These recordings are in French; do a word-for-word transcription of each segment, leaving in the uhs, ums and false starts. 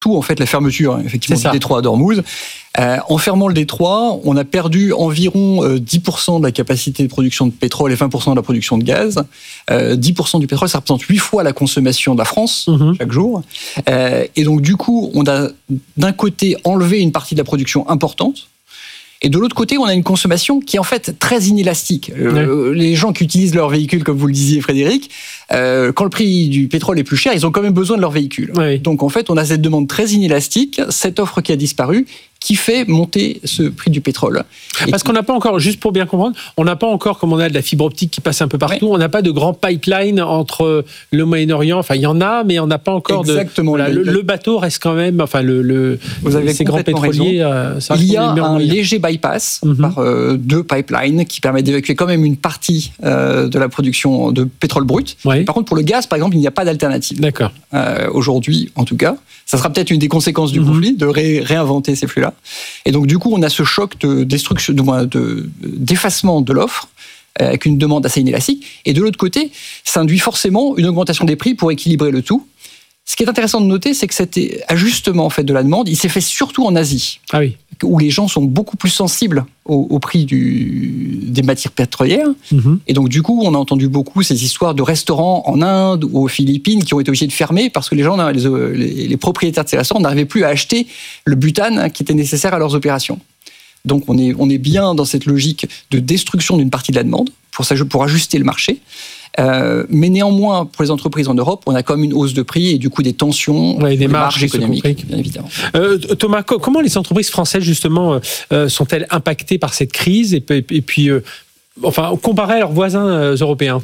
tout en fait la fermeture effectivement du détroit à Dormouz. Euh, en fermant le détroit, on a perdu environ euh, dix pour cent de la capacité de production de pétrole et vingt pour cent de la production de gaz. Euh, dix pour cent du pétrole, ça représente huit fois la consommation de la France mmh. chaque jour. Euh, et donc du coup, on a d'un côté enlevé une partie de la production importante. Et de l'autre côté, on a une consommation qui est en fait très inélastique. Oui. Euh, les gens qui utilisent leur véhicule, comme vous le disiez Frédéric, euh, quand le prix du pétrole est plus cher, ils ont quand même besoin de leur véhicule. Oui. Donc en fait, on a cette demande très inélastique, cette offre qui a disparu, qui fait monter ce prix du pétrole. Parce qu'on n'a pas encore, juste pour bien comprendre, on n'a pas encore, comme on a de la fibre optique qui passe un peu partout, oui. on n'a pas de grand pipeline entre le Moyen-Orient, enfin il y en a, mais on n'a pas encore Exactement, de... Voilà, le, le bateau reste quand même, enfin le, le, Vous avez ces grands pétroliers... Euh, ça il y a un léger bypass mm-hmm. par euh, deux pipelines qui permettent d'évacuer quand même une partie euh, de la production de pétrole brut. Oui. Par contre, pour le gaz, par exemple, il n'y a pas d'alternative. D'accord. Euh, aujourd'hui, en tout cas. Ça sera peut-être une des conséquences du mm-hmm. conflit, de ré- réinventer ces flux-là. Et donc, du coup, on a ce choc de destruction, de, de, d'effacement de l'offre, euh, avec une demande assez inélastique. Et de l'autre côté, ça induit forcément une augmentation des prix pour équilibrer le tout. Ce qui est intéressant de noter, c'est que cet ajustement en fait, de la demande, il s'est fait surtout en Asie, ah oui. où les gens sont beaucoup plus sensibles au, au prix du, des matières pétrolières. Mm-hmm. Et donc, du coup, on a entendu beaucoup ces histoires de restaurants en Inde ou aux Philippines qui ont été obligés de fermer parce que les gens, les, les, les propriétaires de ces restaurants n'arrivaient plus à acheter le butane qui était nécessaire à leurs opérations. Donc, on est, on est bien dans cette logique de destruction d'une partie de la demande pour, pour ajuster le marché. Euh, mais néanmoins, pour les entreprises en Europe, on a quand même une hausse de prix et du coup des tensions, ouais, des marges, marges économiques, bien évidemment. Euh, Thomas, comment les entreprises françaises justement euh, sont-elles impactées par cette crise et, et, et puis, euh, enfin, comparées à leurs voisins euh, européens?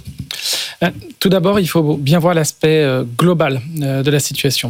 Tout d'abord, il faut bien voir l'aspect euh, global euh, de la situation.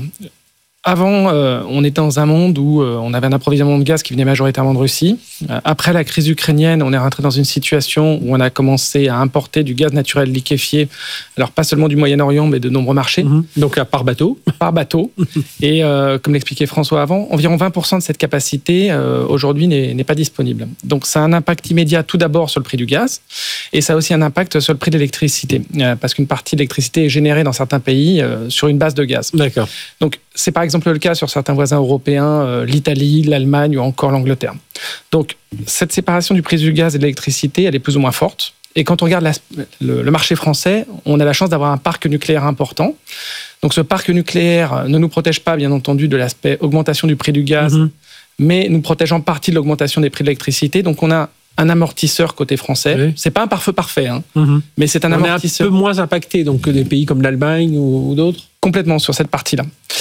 Avant, euh, on était dans un monde où euh, on avait un approvisionnement de gaz qui venait majoritairement de Russie. Euh, après la crise ukrainienne, on est rentré dans une situation où on a commencé à importer du gaz naturel liquéfié, alors pas seulement du Moyen-Orient, mais de nombreux marchés. Mmh. Donc par bateau. Par bateau. Et euh, comme l'expliquait François avant, environ vingt pour cent de cette capacité, euh, aujourd'hui, n'est, n'est pas disponible. Donc ça a un impact immédiat tout d'abord sur le prix du gaz, et ça a aussi un impact sur le prix de l'électricité, euh, parce qu'une partie de l'électricité est générée dans certains pays euh, sur une base de gaz. D'accord. Donc c'est par exemple le cas sur certains voisins européens, euh, l'Italie, l'Allemagne ou encore l'Angleterre. Donc, cette séparation du prix du gaz et de l'électricité, elle est plus ou moins forte. Et quand on regarde la, le, le marché français, on a la chance d'avoir un parc nucléaire important. Donc, ce parc nucléaire ne nous protège pas, bien entendu, de l'aspect augmentation du prix du gaz, mmh. mais nous protège en partie de l'augmentation des prix de l'électricité. Donc, on a un amortisseur côté français. Oui. C'est pas un pare-feu parfait, hein, mmh. mais c'est un on amortisseur. On est un peu moins impacté donc, que des pays comme l'Allemagne ou, ou d'autres. Complètement sur cette partie-là.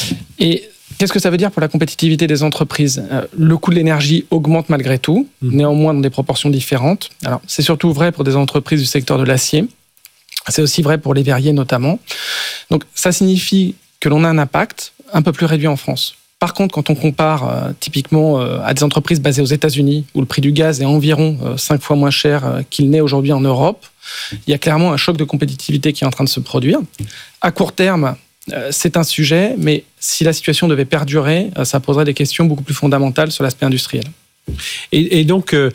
Et qu'est-ce que ça veut dire pour la compétitivité des entreprises ? Le coût de l'énergie augmente malgré tout, mmh. néanmoins dans des proportions différentes. Alors, c'est surtout vrai pour des entreprises du secteur de l'acier. C'est aussi vrai pour les verriers notamment. Donc, ça signifie que l'on a un impact un peu plus réduit en France. Par contre, quand on compare euh, typiquement euh, à des entreprises basées aux États-Unis, où le prix du gaz est environ euh, cinq fois moins cher euh, qu'il n'est aujourd'hui en Europe, il y a clairement un choc de compétitivité qui est en train de se produire. À court terme, euh, c'est un sujet, mais si la situation devait perdurer, euh, ça poserait des questions beaucoup plus fondamentales sur l'aspect industriel. Et, et donc, euh,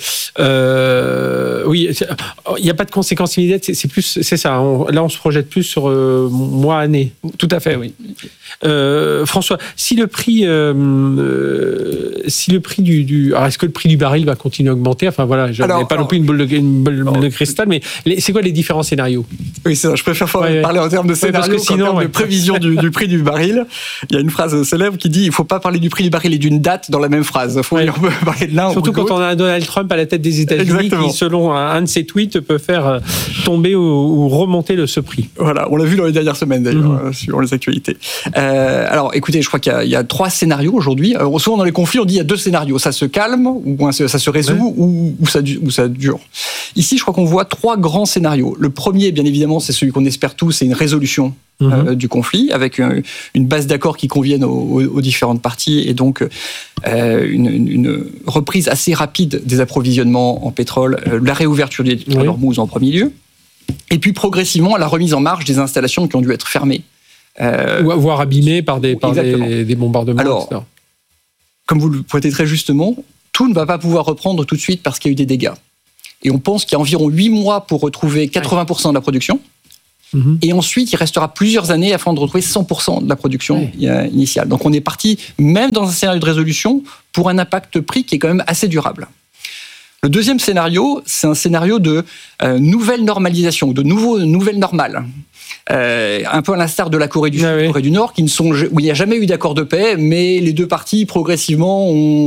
euh, oui, il n'y a pas de conséquences immédiates, c'est, c'est plus, c'est ça. On, là, on se projette plus sur euh, mois, année. Tout à fait, oui. Euh, François, si le prix, euh, euh, si le prix du, du, alors est-ce que le prix du baril va continuer à augmenter ? Enfin voilà, je n'ai pas non plus une boule de, une boule alors, de cristal, mais les, c'est quoi les différents scénarios ? Oui, c'est ça. Je préfère ouais, parler en termes de scénario qu'en termes ouais. de prévision du, du prix du baril. Il y a une phrase célèbre qui dit il ne faut pas parler du prix du baril et d'une date dans la même phrase. Il faut ouais. parler de l'un surtout ou de quand l'autre. on a un Donald Trump à la tête des États-Unis Exactement. Qui, selon un, un de ses tweets, peut faire tomber ou, ou remonter le, ce prix. Voilà, on l'a vu dans les dernières semaines d'ailleurs, mmh. suivant les actualités. Euh, alors, écoutez, je crois qu'il y a, il y a trois scénarios aujourd'hui. Alors, souvent dans les conflits, on dit il y a deux scénarios. Ça se calme, ou ça se résout, ouais. ou, ou, ça, ou ça dure. Ici, je crois qu'on voit trois grands scénarios. Le premier, bien évidemment, c'est celui qu'on espère tous, c'est une résolution mmh. euh, du conflit, avec une, une base d'accord qui convienne aux, aux, aux différentes parties, et donc euh, une, une reprise assez rapide des approvisionnements en pétrole, euh, la réouverture des oui. Hormuz en premier lieu, et puis progressivement la remise en marche des installations qui ont dû être fermées. Euh, Voire abîmées par des, par des, des bombardements, Alors, et cetera. Comme vous le pointez très justement, tout ne va pas pouvoir reprendre tout de suite parce qu'il y a eu des dégâts. Et on pense qu'il y a environ huit mois pour retrouver quatre-vingts pour cent de la production. Mmh. Et ensuite, il restera plusieurs années afin de retrouver cent pour cent de la production oui. initiale. Donc on est parti, même dans un scénario de résolution, pour un impact prix qui est quand même assez durable. Le deuxième scénario, c'est un scénario de euh, nouvelle normalisation, de nouveau, nouvelle normale. Euh, un peu à l'instar de la Corée du Sud, ah oui. Corée du Nord, qui ne sont, où il n'y a jamais eu d'accord de paix, mais les deux parties, progressivement,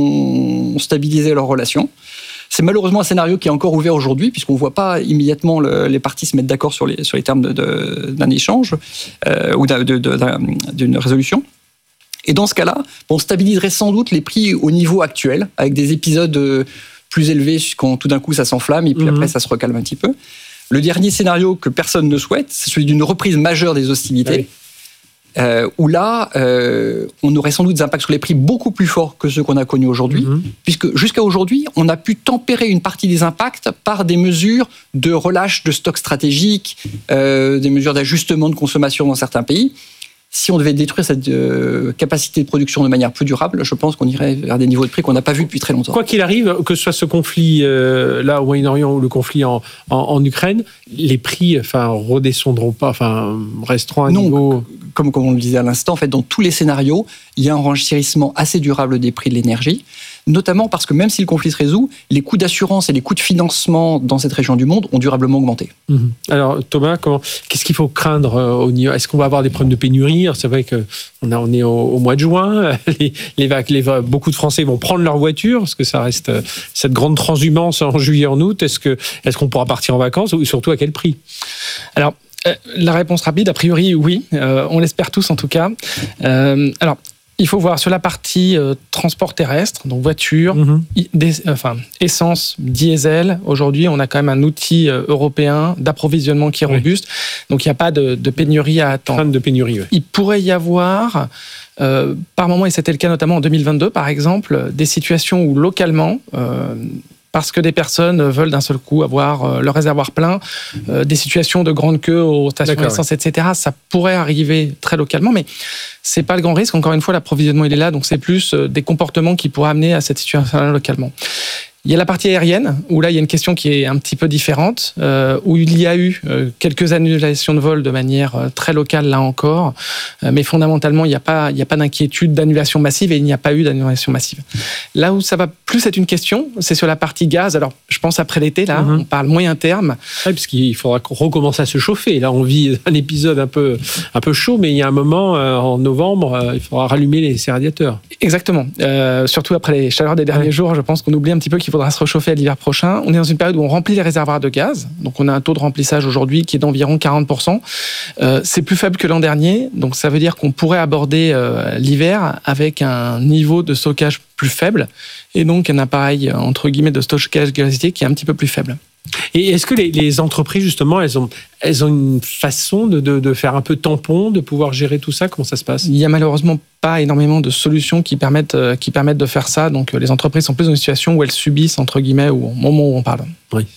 ont stabilisé leurs relations. C'est malheureusement un scénario qui est encore ouvert aujourd'hui, puisqu'on ne voit pas immédiatement le, les parties se mettre d'accord sur les, sur les termes de, de, d'un échange euh, ou d'un, de, de, d'un, d'une résolution. Et dans ce cas-là, on stabiliserait sans doute les prix au niveau actuel, avec des épisodes plus élevés quand tout d'un coup ça s'enflamme, et puis mmh. après ça se recalme un petit peu. Le dernier scénario que personne ne souhaite, c'est celui d'une reprise majeure des hostilités, oui. euh, où là, euh, on aurait sans doute des impacts sur les prix beaucoup plus forts que ceux qu'on a connus aujourd'hui, mmh. puisque jusqu'à aujourd'hui, on a pu tempérer une partie des impacts par des mesures de relâche de stocks stratégiques, euh, des mesures d'ajustement de consommation dans certains pays. Si on devait détruire cette euh, capacité de production de manière plus durable, je pense qu'on irait vers des niveaux de prix qu'on n'a pas vus depuis très longtemps. Quoi qu'il arrive, que ce soit ce conflit euh, là au Moyen-Orient ou le conflit en, en, en Ukraine, les prix enfin, redescendront pas, enfin, resteront à un non, niveau... Comme, comme on le disait à l'instant, en fait, dans tous les scénarios, il y a un renchérissement assez durable des prix de l'énergie, notamment parce que même si le conflit se résout, les coûts d'assurance et les coûts de financement dans cette région du monde ont durablement augmenté. Mmh. Alors Thomas, comment, qu'est-ce qu'il faut craindre au niveau ? Est-ce qu'on va avoir des problèmes de pénurie ? C'est vrai qu'on on est au, au mois de juin, les, les, les, beaucoup de Français vont prendre leur voiture, parce que ça reste cette grande transhumance en juillet, en août. Est-ce, que, est-ce qu'on pourra partir en vacances ou surtout à quel prix ? Alors, la réponse rapide, a priori, oui. Euh, on l'espère tous, en tout cas. Euh, alors, il faut voir sur la partie euh, transport terrestre, donc voiture, mmh. des, enfin, essence, diesel. Aujourd'hui, on a quand même un outil euh, européen d'approvisionnement qui est robuste. Oui. Donc, il n'y a pas de, de pénurie à attendre. Crainte de pénurie, oui. Il pourrait y avoir, euh, par moment, et c'était le cas notamment en deux mille vingt-deux, par exemple, des situations où localement... Euh, parce que des personnes veulent d'un seul coup avoir leur réservoir plein, euh, des situations de grande queue aux stations d'essence, ouais. et cetera. Ça pourrait arriver très localement, mais c'est pas le grand risque. Encore une fois, l'approvisionnement, il est là, donc c'est plus des comportements qui pourraient amener à cette situation localement. Il y a la partie aérienne, où là, il y a une question qui est un petit peu différente, euh, où il y a eu euh, quelques annulations de vol de manière euh, très locale, là encore, euh, mais fondamentalement, il n'y a pas, il n'y a pas d'inquiétude d'annulation massive, et il n'y a pas eu d'annulation massive. Là où ça va plus être une question, c'est sur la partie gaz. Alors, je pense après l'été, là, mm-hmm. on parle moyen terme. Oui, parce qu'il faudra recommencer à se chauffer. Là, on vit un épisode un peu, un peu chaud, mais il y a un moment, euh, en novembre, euh, il faudra rallumer les, ces radiateurs. Exactement. Euh, surtout après les chaleurs des derniers ouais. jours, je pense qu'on oublie un petit peu qu'il faut faudra se réchauffer à l'hiver prochain. On est dans une période où on remplit les réservoirs de gaz. Donc, on a un taux de remplissage aujourd'hui qui est d'environ quarante pour cent. Euh, c'est plus faible que l'an dernier. Donc, ça veut dire qu'on pourrait aborder euh, l'hiver avec un niveau de stockage plus faible et donc un appareil, entre guillemets, de stockage gazier qui est un petit peu plus faible. Et est-ce que les, les entreprises, justement, elles ont, elles ont une façon de, de, de faire un peu tampon, de pouvoir gérer tout ça ? Comment ça se passe ? Il n'y a malheureusement pas énormément de solutions qui permettent, qui permettent de faire ça. Donc, les entreprises sont plus dans une situation où elles subissent, entre guillemets, au moment où on parle. Oui,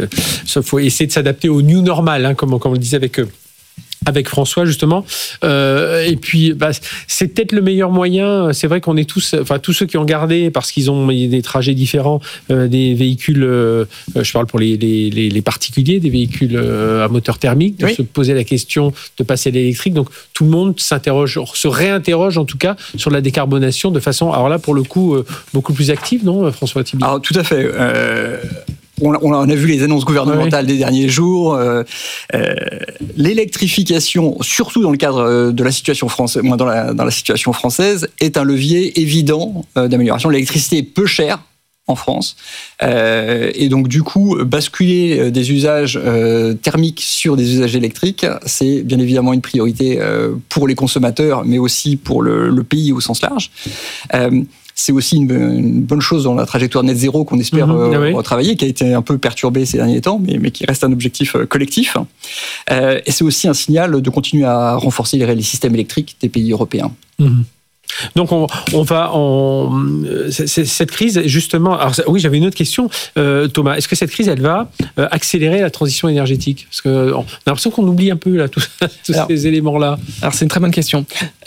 il faut essayer de s'adapter au new normal, hein, comme, comme on le disait avec eux. Avec François, justement. Euh, et puis, bah, c'est peut-être le meilleur moyen. C'est vrai qu'on est tous, enfin, tous ceux qui ont gardé, parce qu'ils ont des trajets différents, euh, des véhicules, euh, je parle pour les, les, les particuliers, des véhicules euh, à moteur thermique, de oui. se poser la question de passer à l'électrique. Donc, tout le monde s'interroge, se réinterroge, en tout cas, sur la décarbonation de façon, alors là, pour le coup, euh, beaucoup plus active, non, François Thibault ? Alors, tout à fait. Euh... On a vu les annonces gouvernementales oui. des derniers jours. Euh, euh, l'électrification, surtout dans le cadre de la situation française, moins dans la, dans la situation française, est un levier évident euh, d'amélioration. L'électricité est peu chère en France. Euh, et donc, du coup, basculer des usages euh, thermiques sur des usages électriques, c'est bien évidemment une priorité euh, pour les consommateurs, mais aussi pour le, le pays au sens large. Euh, C'est aussi une, une bonne chose dans la trajectoire net zéro qu'on espère mmh, euh, oui. retravailler, qui a été un peu perturbée ces derniers temps, mais, mais qui reste un objectif euh, collectif. Euh, et c'est aussi un signal de continuer à renforcer les, les systèmes électriques des pays européens. Mmh. Donc on, on va on, cette crise justement. Alors oui, j'avais une autre question, euh, Thomas. Est-ce que cette crise, elle va euh, accélérer la transition énergétique ? Parce que on a l'impression qu'on oublie un peu là tous, tous alors, ces éléments-là. Alors c'est une très bonne question. Euh,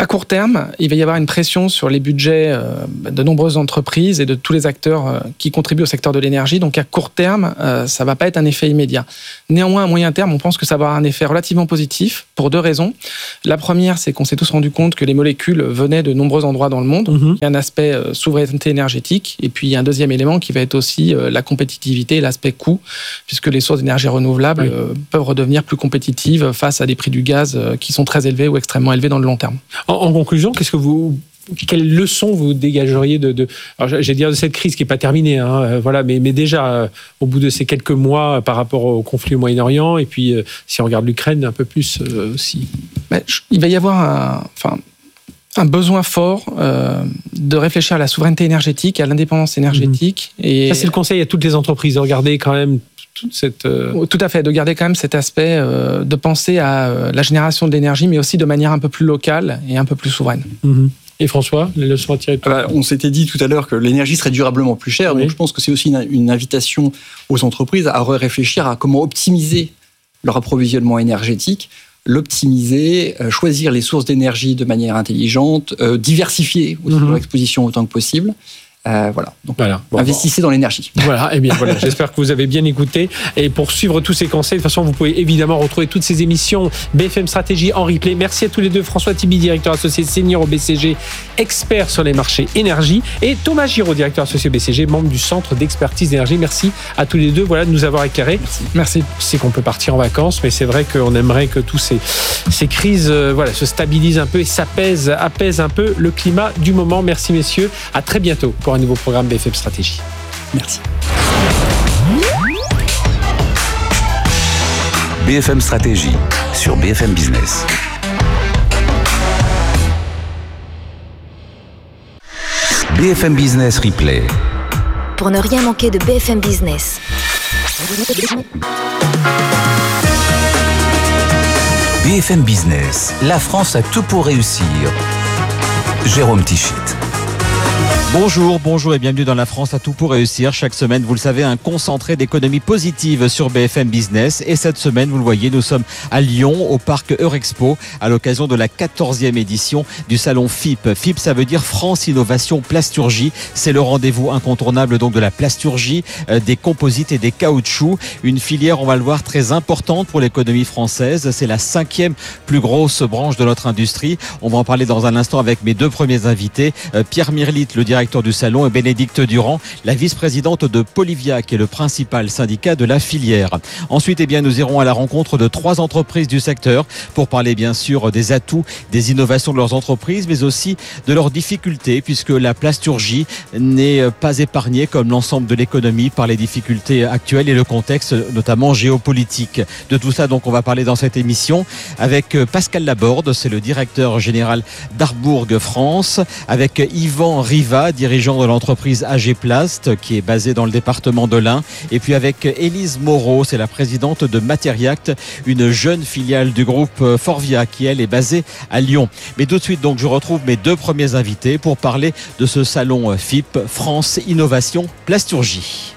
À court terme, il va y avoir une pression sur les budgets de nombreuses entreprises et de tous les acteurs qui contribuent au secteur de l'énergie. Donc à court terme, ça ne va pas être un effet immédiat. Néanmoins, à moyen terme, on pense que ça va avoir un effet relativement positif pour deux raisons. La première, c'est qu'on s'est tous rendu compte que les molécules venaient de nombreux endroits dans le monde. Mmh. Il y a un aspect souveraineté énergétique. Et puis il y a un deuxième élément qui va être aussi la compétitivité et l'aspect coût, puisque les sources d'énergie renouvelables oui. peuvent redevenir plus compétitives face à des prix du gaz qui sont très élevés ou extrêmement élevés dans le long terme. En, en conclusion, qu'est-ce que vous, quelles leçons vous dégageriez de, de alors j'ai dire de cette crise qui n'est pas terminée, hein, euh, voilà, mais, mais déjà euh, au bout de ces quelques mois euh, par rapport au conflit au Moyen-Orient et puis euh, si on regarde l'Ukraine un peu plus euh, aussi. Mais, il va y avoir un, enfin, un besoin fort euh, de réfléchir à la souveraineté énergétique, à l'indépendance énergétique. Mmh. Et ça c'est le conseil à toutes les entreprises de regarder quand même. Toute cette, euh... Tout à fait, de garder quand même cet aspect euh, de penser à euh, la génération de l'énergie, mais aussi de manière un peu plus locale et un peu plus souveraine. Mmh. Et François, les leçons à tirer de bah, on s'était dit tout à l'heure que l'énergie serait durablement plus chère, oui. donc je pense que c'est aussi une, une invitation aux entreprises à réfléchir à comment optimiser leur approvisionnement énergétique, l'optimiser, euh, choisir les sources d'énergie de manière intelligente, euh, diversifier aussi mmh. leur exposition autant que possible. Euh, voilà, donc voilà. Bon, investissez bon. dans l'énergie. Voilà, et eh bien voilà, j'espère que vous avez bien écouté. Et pour suivre tous ces conseils, de toute façon, vous pouvez évidemment retrouver toutes ces émissions B F M Stratégie en replay. Merci à tous les deux, François Tibi, directeur associé senior au B C G, expert sur les marchés énergie, et Thomas Giraud, directeur associé au B C G, membre du Centre d'expertise d'énergie. Merci à tous les deux, voilà, de nous avoir éclairés. Merci. Merci. C'est qu'on peut partir en vacances, mais c'est vrai qu'on aimerait que tous ces, ces crises, euh, voilà, se stabilisent un peu et s'apaisent, apaisent un peu le climat du moment. Merci messieurs, à très bientôt pour un nouveau programme B F M Stratégie. Merci. B F M Stratégie sur B F M Business. B F M Business Replay. Pour ne rien manquer de B F M Business. B F M Business, la France a tout pour réussir. Jérôme Tichit. Bonjour, bonjour et bienvenue dans La France a tout pour réussir. Chaque semaine, vous le savez, un concentré d'économie positive sur B F M Business. Et cette semaine, vous le voyez, nous sommes à Lyon, au parc Eurexpo, à l'occasion de la quatorzième édition du salon F I P. F I P, ça veut dire France Innovation Plasturgie. C'est le rendez-vous incontournable donc de la plasturgie, euh, des composites et des caoutchoucs. Une filière, on va le voir, très importante pour l'économie française. C'est la cinquième plus grosse branche de notre industrie. On va en parler dans un instant avec mes deux premiers invités. Euh, Pierre Mirlitte, le directeur du salon, et Bénédicte Durand, la vice-présidente de Polivia, qui est le principal syndicat de la filière. Ensuite, eh bien, nous irons à la rencontre de trois entreprises du secteur pour parler bien sûr des atouts, des innovations de leurs entreprises, mais aussi de leurs difficultés, puisque la plasturgie n'est pas épargnée comme l'ensemble de l'économie par les difficultés actuelles et le contexte notamment géopolitique. De tout ça, donc, on va parler dans cette émission avec Pascal Laborde, c'est le directeur général d'Arbourg France, avec Yvan Riva, dirigeant de l'entreprise A G Plast, qui est basée dans le département de l'Ain, et puis avec Élise Moreau, c'est la présidente de Matériact, une jeune filiale du groupe Forvia, qui elle est basée à Lyon. Mais tout de suite, donc, je retrouve mes deux premiers invités pour parler de ce salon F I P, France Innovation Plasturgie.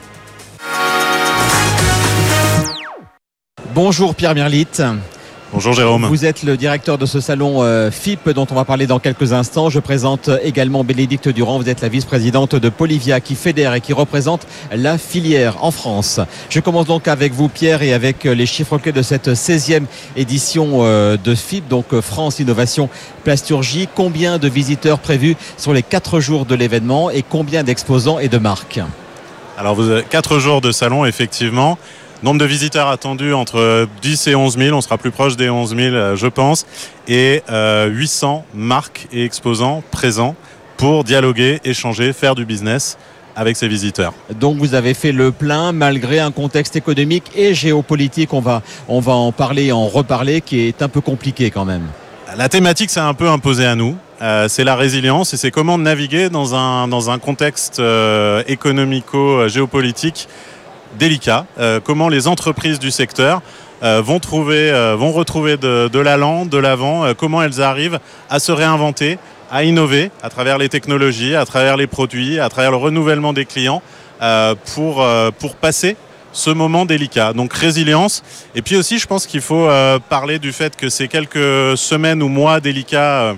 Bonjour Pierre Mirlitte. Bonjour Jérôme. Vous êtes le directeur de ce salon euh, F I P dont on va parler dans quelques instants. Je présente également Bénédicte Durand. Vous êtes la vice-présidente de Polivia qui fédère et qui représente la filière en France. Je commence donc avec vous Pierre et avec les chiffres clés de cette seizième édition euh, de F I P, donc France Innovation Plasturgie. Combien de visiteurs prévus sur les quatre jours de l'événement et combien d'exposants et de marques? Alors vous avez quatre jours de salon effectivement. Nombre de visiteurs attendus entre dix et onze mille, on sera plus proche des onze mille je pense, et euh, huit cents marques et exposants présents pour dialoguer, échanger, faire du business avec ces visiteurs. Donc vous avez fait le plein malgré un contexte économique et géopolitique, on va, on va en parler et en reparler, qui est un peu compliqué quand même. La thématique s'est un peu imposée à nous, euh, c'est la résilience et c'est comment naviguer dans un, dans un contexte euh, économico-géopolitique délicat, euh, comment les entreprises du secteur euh, vont, trouver, euh, vont retrouver de, de l'allant, de l'avant, euh, comment elles arrivent à se réinventer, à innover à travers les technologies, à travers les produits, à travers le renouvellement des clients euh, pour, euh, pour passer ce moment délicat. Donc résilience. Et puis aussi, je pense qu'il faut euh, parler du fait que ces quelques semaines ou mois délicats euh,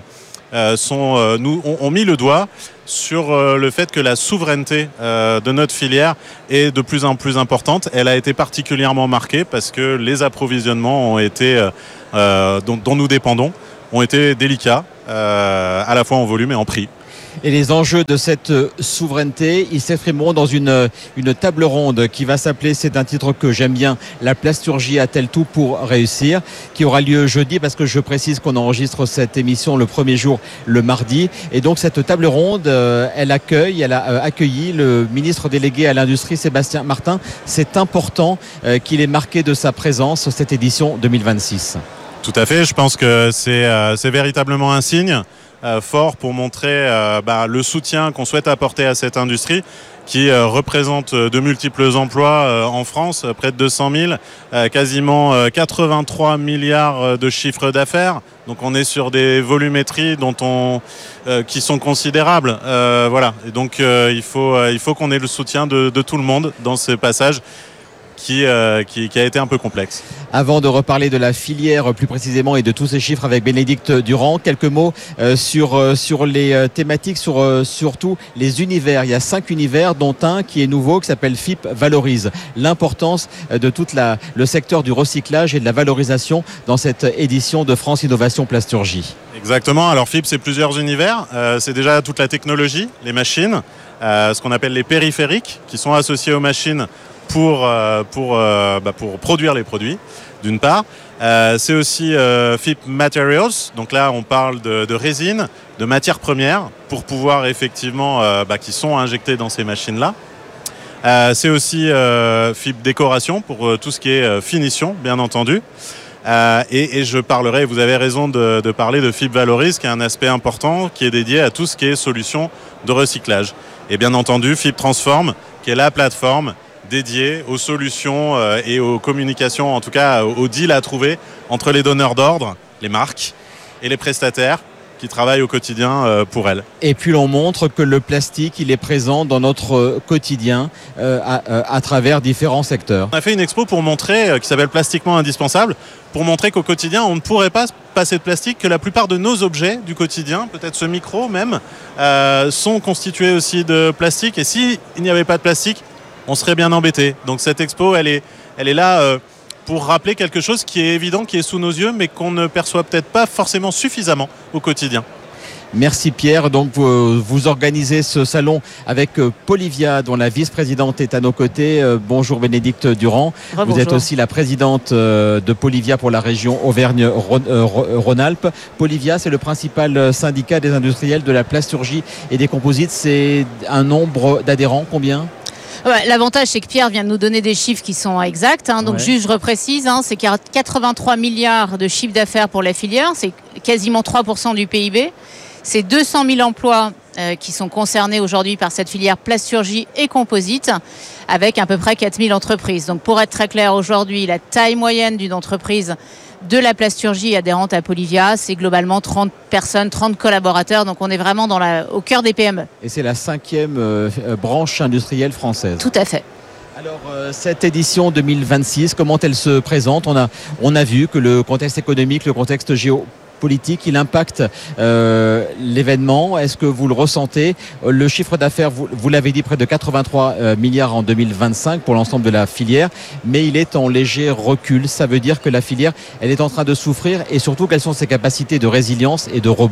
euh, sont, euh, nous, ont, ont mis le doigt sur euh, le fait que la souveraineté euh, de notre filière est de plus en plus importante. Elle a été particulièrement marquée parce que les approvisionnements ont été, euh, euh, dont, dont nous dépendons ont été délicats, euh, à la fois en volume et en prix. Et les enjeux de cette souveraineté, ils s'exprimeront dans une, une table ronde qui va s'appeler, c'est un titre que j'aime bien, la plasturgie a-t-elle tout pour réussir, qui aura lieu jeudi, parce que je précise qu'on enregistre cette émission le premier jour, le mardi. Et donc cette table ronde, elle accueille, elle a accueilli le ministre délégué à l'industrie, Sébastien Martin. C'est important qu'il ait marqué de sa présence cette édition deux mille vingt-six. Tout à fait, je pense que c'est, euh, c'est véritablement un signe euh, fort pour montrer euh, bah, le soutien qu'on souhaite apporter à cette industrie qui euh, représente de multiples emplois euh, en France, près de deux cent mille, euh, quasiment euh, quatre-vingt-trois milliards de chiffre d'affaires. Donc on est sur des volumétries dont on, euh, qui sont considérables. Euh, voilà. Et donc euh, il faut, euh, il faut qu'on ait le soutien de, de tout le monde dans ce passage. Qui, euh, qui, qui a été un peu complexe. Avant de reparler de la filière plus précisément et de tous ces chiffres avec Bénédicte Durand, quelques mots euh, sur, euh, sur les euh, thématiques, sur euh, surtout les univers. Il y a cinq univers, dont un qui est nouveau, qui s'appelle F I P Valorise. L'importance de tout le secteur du recyclage et de la valorisation dans cette édition de France Innovation Plasturgie. Exactement. Alors F I P, c'est plusieurs univers. Euh, c'est déjà toute la technologie, les machines, euh, ce qu'on appelle les périphériques, qui sont associés aux machines pour, euh, pour, euh, bah pour produire les produits, d'une part. Euh, c'est aussi euh, F I P Materials, donc là on parle de, de résine, de matières premières, pour pouvoir effectivement, euh, bah, qui sont injectées dans ces machines-là. Euh, c'est aussi euh, F I P Décoration, pour euh, tout ce qui est euh, finition, bien entendu. Euh, et, et je parlerai, vous avez raison de, de parler de F I P Valorise, qui est un aspect important, qui est dédié à tout ce qui est solution de recyclage. Et bien entendu, F I P Transform, qui est la plateforme dédié aux solutions euh, et aux communications, en tout cas aux deals à trouver entre les donneurs d'ordre, les marques et les prestataires qui travaillent au quotidien euh, pour elles. Et puis l'on montre que le plastique, il est présent dans notre quotidien euh, à, à travers différents secteurs. On a fait une expo pour montrer, euh, qui s'appelle Plastiquement Indispensable, pour montrer qu'au quotidien, on ne pourrait pas passer de plastique, que la plupart de nos objets du quotidien, peut-être ce micro même, euh, sont constitués aussi de plastique. Et s'il n'y avait pas de plastique, on serait bien embêté. Donc cette expo, elle est, elle est là euh, pour rappeler quelque chose qui est évident, qui est sous nos yeux, mais qu'on ne perçoit peut-être pas forcément suffisamment au quotidien. Merci Pierre. Donc vous, vous organisez ce salon avec Polivia, dont la vice-présidente est à nos côtés. Bonjour Bénédicte Durand. Rebonjour. Vous êtes aussi la présidente de Polivia pour la région Auvergne-Rhône-Alpes. Polivia, c'est le principal syndicat des industriels de la plasturgie et des composites. C'est un nombre d'adhérents, combien ? L'avantage, c'est que Pierre vient de nous donner des chiffres qui sont exacts. Hein. Donc, ouais. juste, je reprécise, hein, c'est qu'il y a quatre-vingt-trois milliards de chiffre d'affaires pour la filière. C'est quasiment trois pour cent du P I B. C'est deux cent mille emplois euh, qui sont concernés aujourd'hui par cette filière plasturgie et composite, avec à peu près quatre mille entreprises. Donc, pour être très clair, aujourd'hui, la taille moyenne d'une entreprise de la plasturgie adhérente à Polivia, c'est globalement trente personnes, trente collaborateurs. Donc on est vraiment dans la, au cœur des P M E. Et c'est la cinquième euh, branche industrielle française. Tout à fait. Alors euh, cette édition deux mille vingt-six, comment elle se présente ? On a, on a vu que le contexte économique, le contexte géopolitique, politique, il impacte euh, l'événement. Est-ce que vous le ressentez ? Le chiffre d'affaires, vous, vous l'avez dit, près de quatre-vingt-trois euh, milliards en deux mille vingt-cinq pour l'ensemble de la filière, mais il est en léger recul. Ça veut dire que la filière, elle est en train de souffrir, et surtout, quelles sont ses capacités de résilience et de rebond ?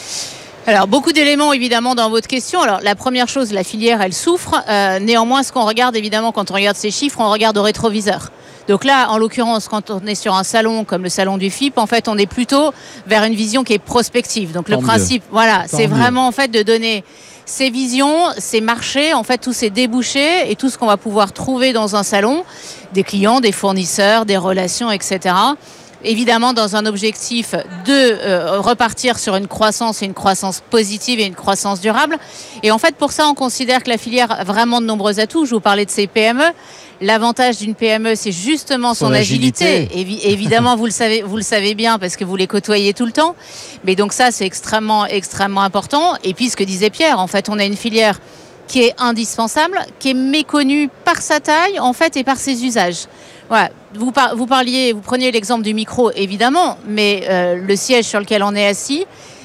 Alors, beaucoup d'éléments, évidemment, dans votre question. Alors, la première chose, la filière, elle souffre. Euh, néanmoins, ce qu'on regarde, évidemment, quand on regarde ces chiffres, on regarde au rétroviseur. Donc là, en l'occurrence, quand on est sur un salon comme le salon du F I P, en fait, on est plutôt vers une vision qui est prospective. Donc, Tant le principe, mieux. voilà, Tant c'est mieux. vraiment, en fait, de donner ces visions, ces marchés, en fait, tous ces débouchés et tout ce qu'on va pouvoir trouver dans un salon, des clients, des fournisseurs, des relations, et cetera, évidemment dans un objectif de euh, repartir sur une croissance et une croissance positive et une croissance durable. Et en fait, pour ça, on considère que la filière a vraiment de nombreux atouts. Je vous parlais de ces P M E. L'avantage d'une P M E, c'est justement son, son agilité. agilité. Évi- évidemment, vous le savez, vous le savez bien parce que vous les côtoyez tout le temps. Mais donc ça, c'est extrêmement, extrêmement important. Et puis, ce que disait Pierre, en fait, on a une filière qui est indispensable, qui est méconnue par sa taille, en fait, et par ses usages. Voilà. Vous, par, vous parliez, vous preniez l'exemple du micro, évidemment, mais euh, le siège sur lequel on est assis,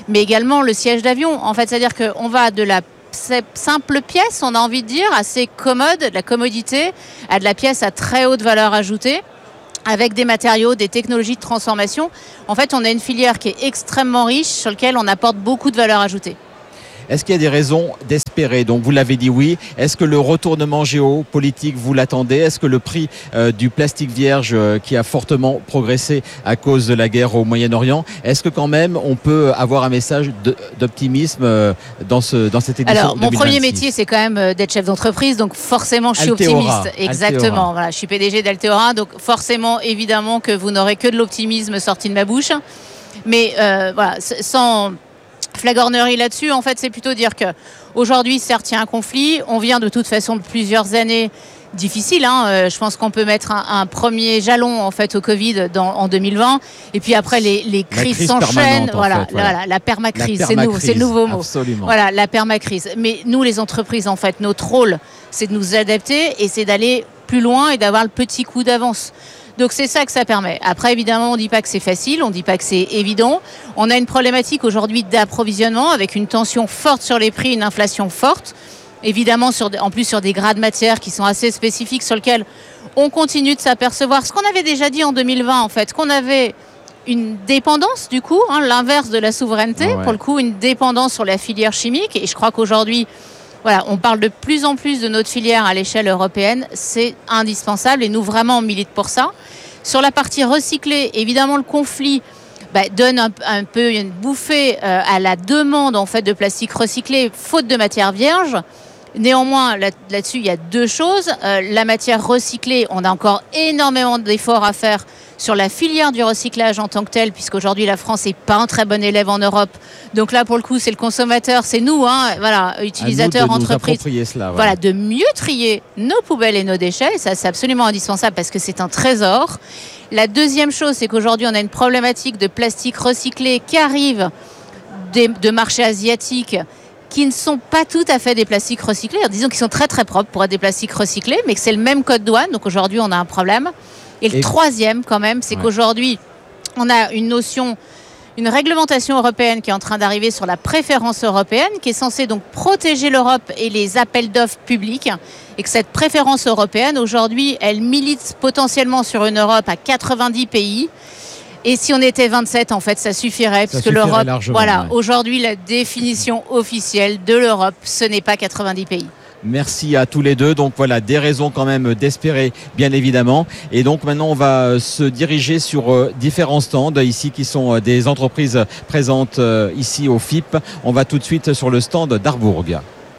mais également le siège d'avion. En fait, c'est-à-dire qu'on va de la simple pièce, on a envie de dire, assez commode, de la commodité, à de la pièce à très haute valeur ajoutée, avec des matériaux, des technologies de transformation. En fait, on a une filière qui est extrêmement riche, sur laquelle on apporte beaucoup de valeur ajoutée. Est-ce qu'il y a des raisons d'espérer? Donc vous l'avez dit, oui. Est-ce que le retournement géopolitique, vous l'attendez? Est-ce que le prix euh, du plastique vierge euh, qui a fortement progressé à cause de la guerre au Moyen-Orient, est-ce que quand même on peut avoir un message de, d'optimisme euh, dans, ce, dans cette édition Alors, mon deux mille vingt-six? premier métier, c'est quand même d'être chef d'entreprise, donc forcément, je suis Altéora. optimiste. Exactement. Altéora. Voilà, je suis P D G d'Altéora, donc forcément, évidemment, que vous n'aurez que de l'optimisme sorti de ma bouche. Mais euh, voilà, sans flagornerie là-dessus, en fait, c'est plutôt dire que aujourd'hui, certes, il y a un conflit. On vient de toute façon de plusieurs années difficiles. Hein. Euh, je pense qu'on peut mettre un, un premier jalon en fait au Covid dans, en deux mille vingt. Et puis après, les, les crises crise s'enchaînent. Voilà, en fait, voilà. La, la permacrise, La c'est, permacrise, nou, c'est le nouveau mot. absolument. Voilà, la permacrise. Mais nous, les entreprises, en fait, notre rôle, c'est de nous adapter et c'est d'aller plus loin et d'avoir le petit coup d'avance. Donc c'est ça que ça permet. Après, évidemment, on ne dit pas que c'est facile, on ne dit pas que c'est évident. On a une problématique aujourd'hui d'approvisionnement avec une tension forte sur les prix, une inflation forte. Évidemment, sur, en plus sur des grades matières qui sont assez spécifiques sur lesquels on continue de s'apercevoir. Ce qu'on avait déjà dit en deux mille vingt, en fait, qu'on avait une dépendance du coup, hein, l'inverse de la souveraineté, ah ouais. Pour le coup, une dépendance sur la filière chimique. Et je crois qu'aujourd'hui, voilà, on parle de plus en plus de notre filière à l'échelle européenne. C'est indispensable et nous, vraiment, on milite pour ça. Sur la partie recyclée, évidemment, le conflit bah, donne un, un peu une bouffée euh, à la demande en fait, de plastique recyclé, faute de matière vierge. Néanmoins, là, là-dessus, il y a deux choses. Euh, la matière recyclée, on a encore énormément d'efforts à faire sur la filière du recyclage en tant que telle, puisqu'aujourd'hui, la France n'est pas un très bon élève en Europe. Donc là, pour le coup, c'est le consommateur, c'est nous, hein, voilà, utilisateurs, entreprises, cela, ouais. Voilà, de mieux trier nos poubelles et nos déchets. Ça, c'est absolument indispensable parce que c'est un trésor. La deuxième chose, c'est qu'aujourd'hui, on a une problématique de plastique recyclé qui arrive des, de marchés asiatiques qui ne sont pas tout à fait des plastiques recyclés. Alors, disons qu'ils sont très très propres pour être des plastiques recyclés, mais que c'est le même code douane. Donc aujourd'hui, on a un problème. Et le et... troisième, quand même, c'est ouais. qu'aujourd'hui, on a une notion, une réglementation européenne qui est en train d'arriver sur la préférence européenne, qui est censée donc protéger l'Europe et les appels d'offres publics. Et que cette préférence européenne, aujourd'hui, elle milite potentiellement sur une Europe à quatre-vingt-dix pays. Et si on était vingt-sept, en fait, ça suffirait, ça puisque suffirait l'Europe, voilà, ouais. Aujourd'hui, la définition officielle de l'Europe, ce n'est pas quatre-vingt-dix pays. Merci à tous les deux. Donc voilà, des raisons quand même d'espérer, bien évidemment. Et donc maintenant, on va se diriger sur différents stands ici qui sont des entreprises présentes ici au F I P. On va tout de suite sur le stand d'Arbourg.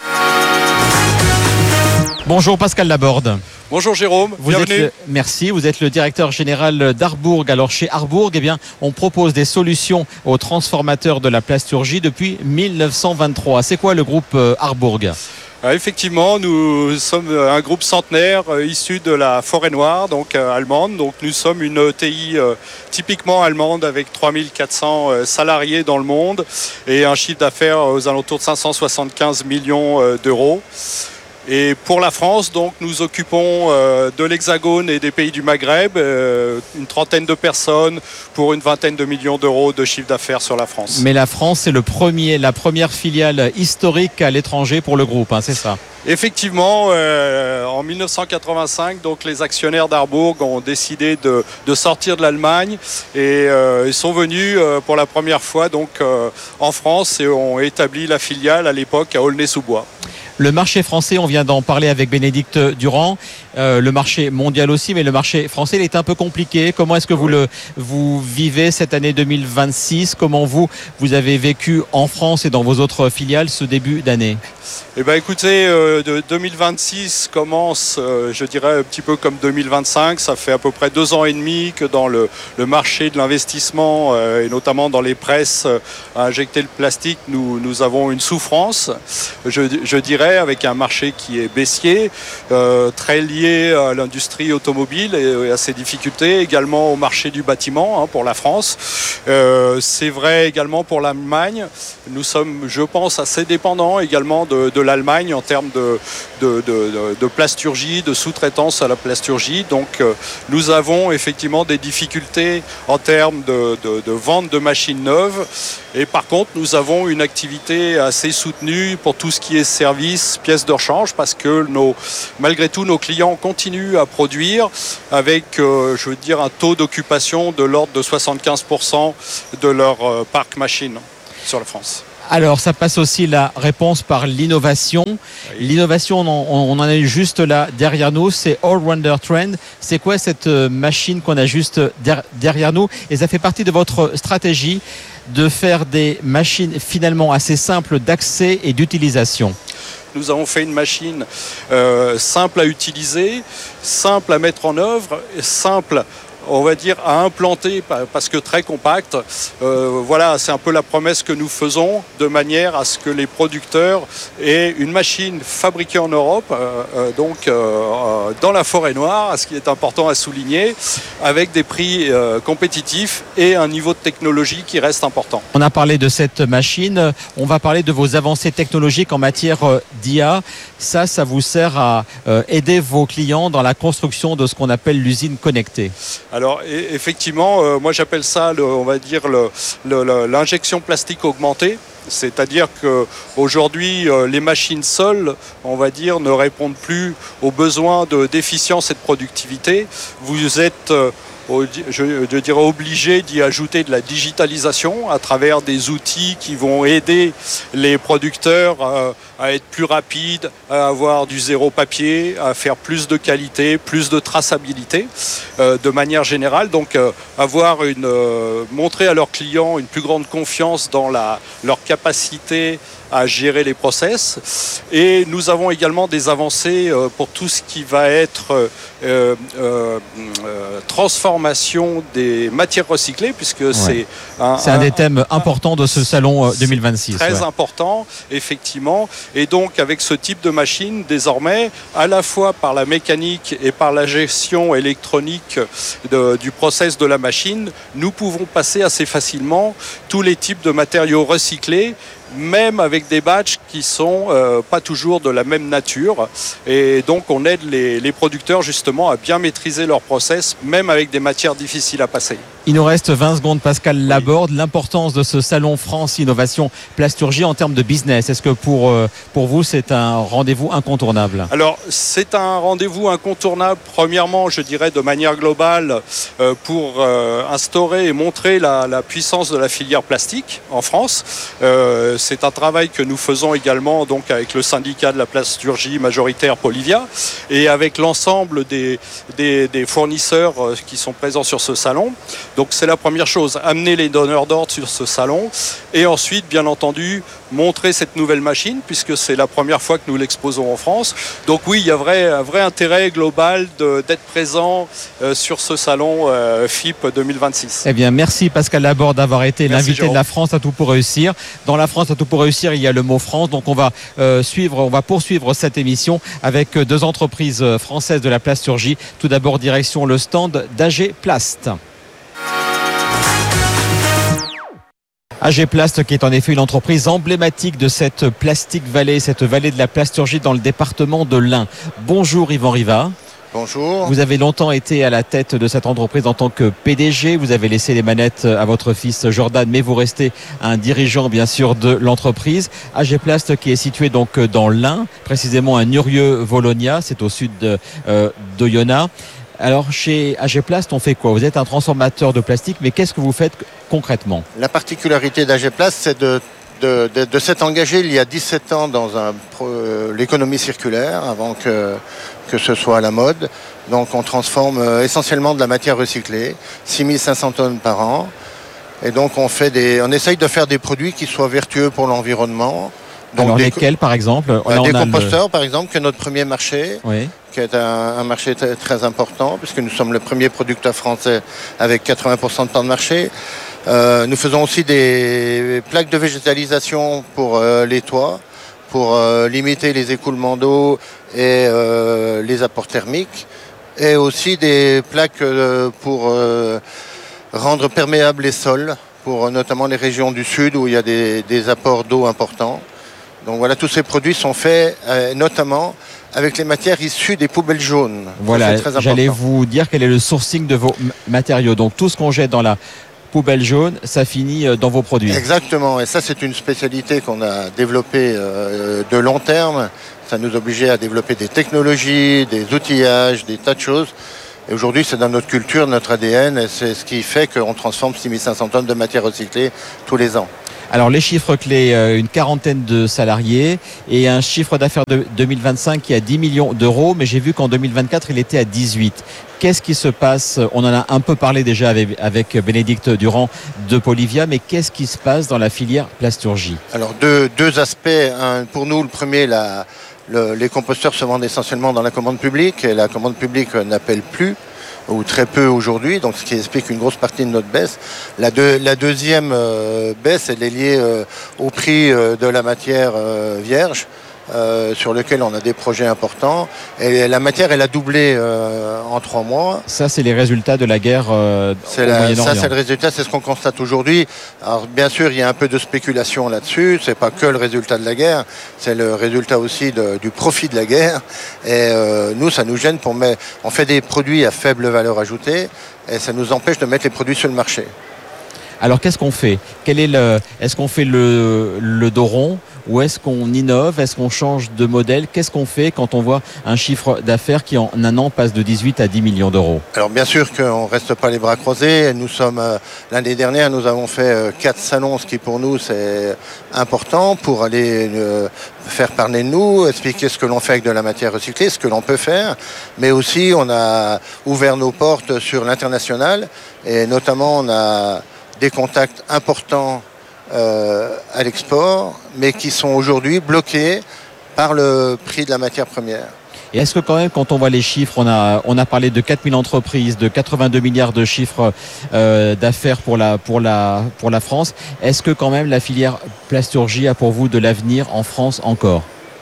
Bonjour Pascal Laborde. Bonjour Jérôme, vous bienvenue. Êtes le, merci, vous êtes le directeur général d'Arbourg. Alors chez Arbourg, eh bien, on propose des solutions aux transformateurs de la plasturgie depuis mille neuf cent vingt-trois. C'est quoi le groupe Arbourg ? Effectivement, nous sommes un groupe centenaire euh, issu de la Forêt Noire, donc euh, allemande. Donc nous sommes une E T I euh, typiquement allemande avec trois mille quatre cents euh, salariés dans le monde et un chiffre d'affaires aux alentours de cinq cent soixante-quinze millions euh, d'euros. Et pour la France, donc, nous occupons euh, de l'Hexagone et des pays du Maghreb, euh, une trentaine de personnes pour une vingtaine de millions d'euros de chiffre d'affaires sur la France. Mais la France, c'est le premier, la première filiale historique à l'étranger pour le groupe, hein, c'est ça ? Effectivement, euh, en mille neuf cent quatre-vingt-cinq, donc, les actionnaires d'Arbourg ont décidé de, de sortir de l'Allemagne et euh, ils sont venus euh, pour la première fois donc, euh, en France et ont établi la filiale à l'époque à Aulnay-sous-Bois. Le marché français, on vient d'en parler avec Bénédicte Durand, euh, le marché mondial aussi, mais le marché français, il est un peu compliqué. Comment est-ce que vous le vous vivez cette année deux mille vingt-six ? Comment vous, vous avez vécu en France et dans vos autres filiales ce début d'année ? Eh bien écoutez, euh, de deux mille vingt-six commence, euh, je dirais, un petit peu comme deux mille vingt-cinq. Ça fait à peu près deux ans et demi que dans le, le marché de l'investissement, euh, et notamment dans les presses euh, à injecter le plastique, nous, nous avons une souffrance. Je, je dirais dirais, avec un marché qui est baissier, euh, très lié à l'industrie automobile et à ses difficultés, également au marché du bâtiment hein, pour la France. Euh, c'est vrai également pour l'Allemagne. Nous sommes, je pense, assez dépendants également de, de l'Allemagne en termes de, de, de, de plasturgie, de sous-traitance à la plasturgie. Donc euh, nous avons effectivement des difficultés en termes de, de, de vente de machines neuves. Et par contre, nous avons une activité assez soutenue pour tout ce qui est service, pièces de rechange, parce que nos, malgré tout, nos clients continuent à produire avec, euh, je veux dire, un taux d'occupation de l'ordre de soixante-quinze pour cent de leur euh, parc machine sur la France. Alors, ça passe aussi la réponse par l'innovation. Oui. L'innovation, on, on en a eu juste là derrière nous, c'est Allrounder Trend. C'est quoi cette machine qu'on a juste derrière nous? Et ça fait partie de votre stratégie de faire des machines finalement assez simples d'accès et d'utilisation. Nous avons fait une machine euh, simple à utiliser, simple à mettre en œuvre, simple, on va dire, à implanter parce que très compacte. Euh, voilà, c'est un peu la promesse que nous faisons de manière à ce que les producteurs aient une machine fabriquée en Europe, euh, euh, donc euh, dans la forêt noire, ce qui est important à souligner, avec des prix euh, compétitifs et un niveau de technologie qui reste important. On a parlé de cette machine, on va parler de vos avancées technologiques en matière d'I A. Ça, ça vous sert à euh, aider vos clients dans la construction de ce qu'on appelle l'usine connectée. Alors effectivement, euh, moi j'appelle ça, le, on va dire, le, le, l'injection plastique augmentée. C'est-à-dire qu'aujourd'hui, euh, les machines seules, on va dire, ne répondent plus aux besoins de, d'efficience et de productivité. Vous êtes... Euh, Je, je dirais obligé d'y ajouter de la digitalisation à travers des outils qui vont aider les producteurs à, à être plus rapides, à avoir du zéro papier, à faire plus de qualité, plus de traçabilité euh, de manière générale. Donc euh, avoir une, euh, montrer à leurs clients une plus grande confiance dans la, leur capacité à gérer les process. Et nous avons également des avancées euh, pour tout ce qui va être euh, euh, euh, transformation des matières recyclées, puisque ouais. c'est un, c'est un, un des thèmes un, importants de ce salon deux mille vingt-six. Très ouais. important, effectivement. Et donc, avec ce type de machine, désormais, à la fois par la mécanique et par la gestion électronique de, du process de la machine, nous pouvons passer assez facilement tous les types de matériaux recyclés, même avec des batchs qui sont euh, pas toujours de la même nature. Et donc on aide les, les producteurs justement à bien maîtriser leur process, même avec des matières difficiles à passer. Il nous reste vingt secondes, Pascal oui. Laborde. L'importance de ce salon France Innovation Plasturgie en termes de business, est-ce que pour, euh, pour vous c'est un rendez-vous incontournable? Alors c'est un rendez-vous incontournable, premièrement je dirais de manière globale euh, pour euh, instaurer et montrer la, la puissance de la filière plastique en France. Euh, C'est un travail que nous faisons également donc avec le syndicat de la plasturgie majoritaire Polivia et avec l'ensemble des, des, des fournisseurs qui sont présents sur ce salon. Donc c'est la première chose, amener les donneurs d'ordre sur ce salon et ensuite bien entendu montrer cette nouvelle machine puisque c'est la première fois que nous l'exposons en France. Donc oui, il y a vrai, un vrai intérêt global de, d'être présent euh, sur ce salon euh, F I P deux mille vingt-six. Eh bien merci Pascal Laborde d'avoir été merci l'invité Jérôme. De la France à tout pour réussir. Dans la France à tout pour réussir, il y a le mot France. Donc on va euh, suivre, on va poursuivre cette émission avec deux entreprises françaises de la plasturgie. Tout d'abord direction le stand d'A G Plast. A G Plast qui est en effet une entreprise emblématique de cette Plastic Valley, cette vallée de la plasturgie dans le département de l'Ain. Bonjour Yvan Riva. Bonjour. Vous avez longtemps été à la tête de cette entreprise en tant que P D G. Vous avez laissé les manettes à votre fils Jordan, mais vous restez un dirigeant bien sûr de l'entreprise. A G Plast qui est situé donc dans l'Ain, précisément à Nurieux-Volonia, c'est au sud de, euh, d'Oyonnax. Alors chez A G Plast, on fait quoi? Vous êtes un transformateur de plastique, mais qu'est-ce que vous faites concrètement? La particularité d'A G Plast, c'est de De, de, de s'être engagé il y a dix-sept ans dans un, euh, l'économie circulaire avant que, que ce soit à la mode. Donc on transforme euh, essentiellement de la matière recyclée, six mille cinq cents tonnes par an. Et donc on, fait des, on essaye de faire des produits qui soient vertueux pour l'environnement. Donc alors des, lesquels par exemple? Bah, Des composteurs le... par exemple, qui est notre premier marché, oui. qui est un, un marché t- très important puisque nous sommes le premier producteur français avec quatre-vingts pour cent de temps de marché. Euh, nous faisons aussi des plaques de végétalisation pour euh, les toits, pour euh, limiter les écoulements d'eau et euh, les apports thermiques, et aussi des plaques euh, pour euh, rendre perméables les sols, pour euh, notamment les régions du sud où il y a des, des apports d'eau importants. Donc voilà, tous ces produits sont faits euh, notamment avec les matières issues des poubelles jaunes. Voilà, j'allais vous dire quel est le sourcing de vos m- matériaux. Donc tout ce qu'on jette dans la poubelle jaune, ça finit dans vos produits. Exactement, et ça c'est une spécialité qu'on a développée euh, de long terme. Ça nous obligeait à développer des technologies, des outillages, des tas de choses. Et aujourd'hui, c'est dans notre culture, notre A D N, et c'est ce qui fait qu'on transforme six mille cinq cents tonnes de matières recyclées tous les ans. Alors les chiffres clés, une quarantaine de salariés et un chiffre d'affaires de deux mille vingt-cinq qui est à dix millions d'euros, mais j'ai vu qu'en deux mille vingt-quatre, il était à dix-huit. Qu'est-ce qui se passe? On en a un peu parlé déjà avec, avec Bénédicte Durand de Polyvia, mais qu'est-ce qui se passe dans la filière plasturgie? Alors deux, deux aspects. Un, pour nous, le premier, la, le, les composteurs se vendent essentiellement dans la commande publique, et la commande publique n'appelle plus, ou très peu aujourd'hui, donc ce qui explique une grosse partie de notre baisse. La, deux, la deuxième euh, baisse, elle est liée euh, au prix euh, de la matière euh, vierge, euh, sur lequel on a des projets importants. Et la matière, elle a doublé euh, en trois mois. Ça, c'est les résultats de la guerre euh, au la, Moyen-Orient. Ça, c'est le résultat, c'est ce qu'on constate aujourd'hui. Alors, bien sûr, il y a un peu de spéculation là-dessus. C'est pas que le résultat de la guerre, c'est le résultat aussi de, du profit de la guerre. Et euh, nous, ça nous gêne pour mettre... On fait des produits à faible valeur ajoutée, et ça nous empêche de mettre les produits sur le marché. Alors, qu'est-ce qu'on fait? Quel est le... Est-ce qu'on fait le, le dos rond? Ou est-ce qu'on innove? Est-ce qu'on change de modèle? Qu'est-ce qu'on fait quand on voit un chiffre d'affaires qui en un an passe de dix-huit à dix millions d'euros? Alors bien sûr qu'on ne reste pas les bras croisés. Nous sommes euh, l'année dernière, nous avons fait euh, quatre salons, ce qui pour nous c'est important pour aller euh, faire parler de nous, expliquer ce que l'on fait avec de la matière recyclée, ce que l'on peut faire. Mais aussi on a ouvert nos portes sur l'international, et notamment on a des contacts importants Euh, à l'export, mais qui sont aujourd'hui bloqués par le prix de la matière première. Et est-ce que quand même, quand on voit les chiffres, on a, on a parlé de quatre mille entreprises, de quatre-vingt-deux milliards de chiffres euh, d'affaires pour la, pour, la, pour la France, est-ce que quand même la filière plasturgie a pour vous de l'avenir en France encore?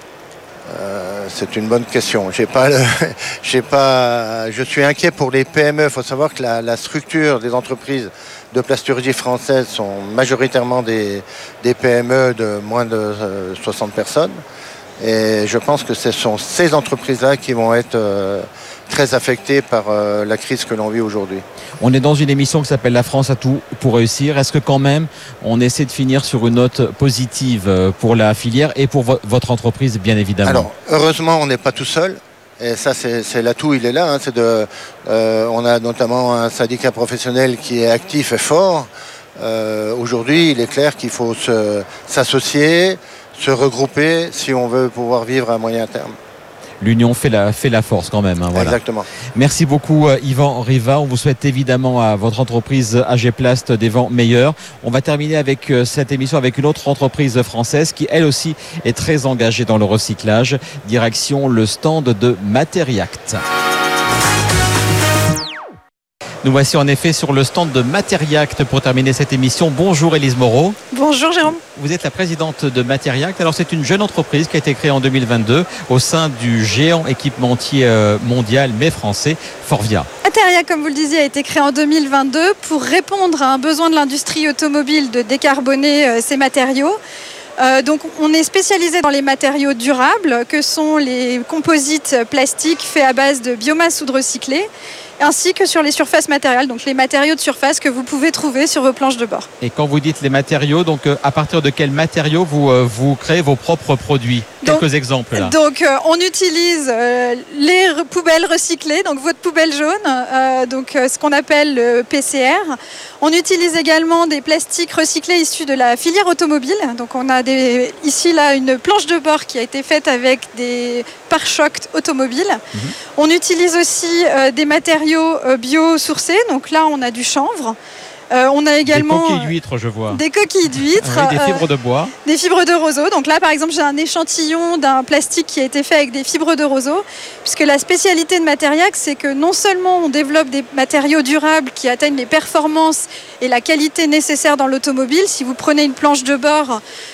euh, C'est une bonne question. J'ai pas le, j'ai pas, je suis inquiet pour les P M E. Il faut savoir que la, la structure des entreprises de plasturgie françaises sont majoritairement des, des P M E de moins de euh, soixante personnes. Et je pense que ce sont ces entreprises-là qui vont être euh, très affectées par euh, la crise que l'on vit aujourd'hui. On est dans une émission qui s'appelle La France a tout pour réussir. Est-ce que quand même on essaie de finir sur une note positive pour la filière et pour vo- votre entreprise, bien évidemment? Alors, heureusement, on n'est pas tout seul. Et ça, c'est, c'est l'atout, il est là. Hein, c'est de, euh, on a notamment un syndicat professionnel qui est actif et fort. Euh, aujourd'hui, il est clair qu'il faut se, s'associer, se regrouper si on veut pouvoir vivre à moyen terme. L'union fait la, fait la force quand même. Hein, voilà. Exactement. Merci beaucoup euh, Yvan Riva. On vous souhaite évidemment à votre entreprise A G Plast des vents meilleurs. On va terminer avec euh, cette émission avec une autre entreprise française qui elle aussi est très engagée dans le recyclage. Direction le stand de Materiact. Nous voici en effet sur le stand de Materiact pour terminer cette émission. Bonjour Élise Moreau. Bonjour Jérôme. Vous êtes la présidente de Materiact. Alors c'est une jeune entreprise qui a été créée en deux mille vingt-deux au sein du géant équipementier mondial mais français Forvia. Materiact, comme vous le disiez, a été créé en deux mille vingt-deux pour répondre à un besoin de l'industrie automobile de décarboner euh, ses matériaux. Euh, donc on est spécialisé dans les matériaux durables que sont les composites plastiques faits à base de biomasse ou de recyclé, ainsi que sur les surfaces matérielles, donc les matériaux de surface que vous pouvez trouver sur vos planches de bord. Et quand vous dites les matériaux, donc euh, à partir de quels matériaux vous, euh, vous créez vos propres produits? Quelques donc, exemples là. Donc euh, on utilise euh, les re- poubelles recyclées, donc votre poubelle jaune, euh, donc euh, ce qu'on appelle le P C R. On utilise également des plastiques recyclés issus de la filière automobile. Donc on a des, ici là une planche de bord qui a été faite avec des pare-chocs automobiles. Mmh. On utilise aussi euh, des matériaux euh, biosourcés. Donc là on a du chanvre. Euh, on a également des coquilles d'huîtres, je vois. Des coquilles d'huîtres. Oui, des fibres de bois. Euh, des fibres de roseau. Donc là, par exemple, j'ai un échantillon d'un plastique qui a été fait avec des fibres de roseau, puisque la spécialité de Materiact, c'est que non seulement on développe des matériaux durables qui atteignent les performances et la qualité nécessaires dans l'automobile. Si vous prenez une planche de bord,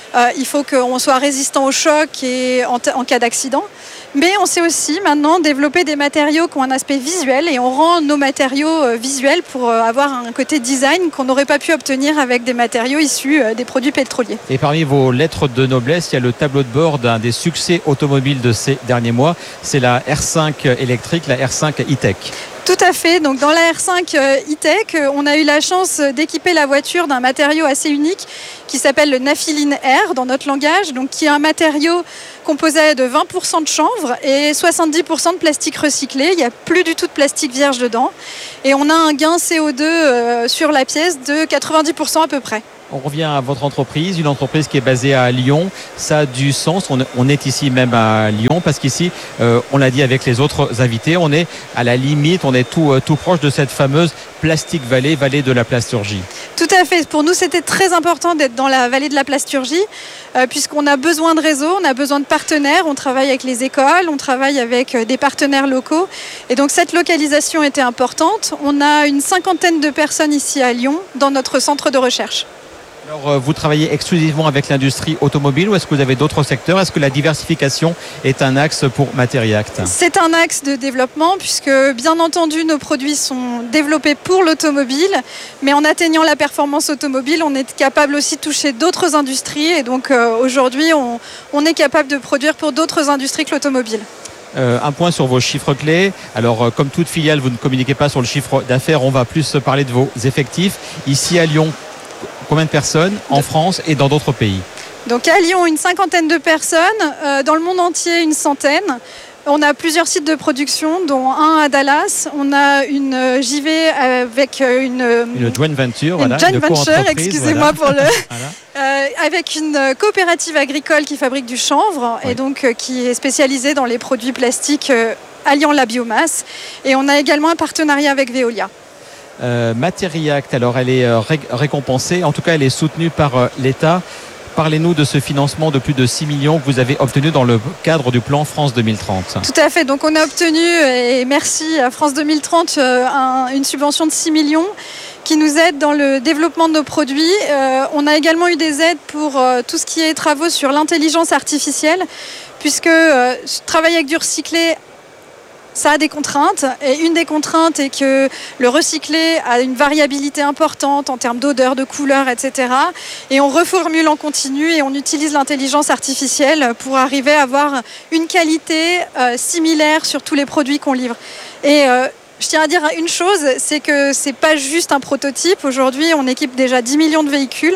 Euh, il faut qu'on soit résistant au choc et en, t- en cas d'accident. Mais on sait aussi maintenant développer des matériaux qui ont un aspect visuel et on rend nos matériaux euh, visuels pour euh, avoir un côté design qu'on n'aurait pas pu obtenir avec des matériaux issus euh, des produits pétroliers. Et parmi vos lettres de noblesse, il y a le tableau de bord d'un des succès automobiles de ces derniers mois. C'est la R cinq électrique, la R cinq e-tech. Tout à fait. Donc dans la R cinq e-tech, on a eu la chance d'équiper la voiture d'un matériau assez unique qui s'appelle le Naphthalene Air dans notre langage, donc qui est un matériau composé de vingt pour cent de chanvre et soixante-dix pour cent de plastique recyclé. Il n'y a plus du tout de plastique vierge dedans. Et on a un gain C O deux euh, sur la pièce de quatre-vingt-dix pour cent à peu près. On revient à votre entreprise, une entreprise qui est basée à Lyon. Ça a du sens. On, on est ici même à Lyon parce qu'ici, euh, on l'a dit avec les autres invités, on est à la limite, on est tout, euh, tout proche de cette fameuse Plastic Valley, vallée de la plasturgie. Tout à fait. Pour nous, c'était très important d'être dans la vallée de la plasturgie euh, puisqu'on a besoin de réseaux, on a besoin de partenaires. On travaille avec les écoles, on travaille avec euh, des partenaires locaux. Et donc, cette localisation était importante. On a une cinquantaine de personnes ici à Lyon dans notre centre de recherche. Alors, vous travaillez exclusivement avec l'industrie automobile ou est-ce que vous avez d'autres secteurs ? Est-ce que la diversification est un axe pour Materiact ? C'est un axe de développement puisque, bien entendu, nos produits sont développés pour l'automobile, mais en atteignant la performance automobile, on est capable aussi de toucher d'autres industries et donc euh, aujourd'hui, on, on est capable de produire pour d'autres industries que l'automobile. Euh, un point sur vos chiffres clés. Alors, euh, comme toute filiale, vous ne communiquez pas sur le chiffre d'affaires. On va plus parler de vos effectifs. Ici à Lyon, combien de personnes en France et dans d'autres pays ? Donc à Lyon, une cinquantaine de personnes. Euh, dans le monde entier, une centaine. On a plusieurs sites de production, dont un à Dallas. On a une J V avec une... Une joint venture, une voilà. Joint venture, excusez-moi voilà. pour le... voilà. Euh, avec une coopérative agricole qui fabrique du chanvre oui. et donc euh, qui est spécialisée dans les produits plastiques euh, alliant la biomasse. Et on a également un partenariat avec Veolia. Euh, Materiact, alors elle est euh, ré- récompensée, en tout cas elle est soutenue par euh, l'État. Parlez-nous de ce financement de plus de six millions que vous avez obtenu dans le cadre du plan France deux mille trente. Tout à fait, donc on a obtenu, et merci à France deux mille trente, euh, un, une subvention de six millions qui nous aide dans le développement de nos produits. Euh, on a également eu des aides pour euh, tout ce qui est travaux sur l'intelligence artificielle, puisque euh, travailler avec du recyclé, ça a des contraintes et une des contraintes est que le recyclé a une variabilité importante en termes d'odeur, de couleur, et cetera. Et on reformule en continu et on utilise l'intelligence artificielle pour arriver à avoir une qualité euh, similaire sur tous les produits qu'on livre. Et euh, je tiens à dire une chose, c'est que c'est pas juste un prototype. Aujourd'hui, on équipe déjà dix millions de véhicules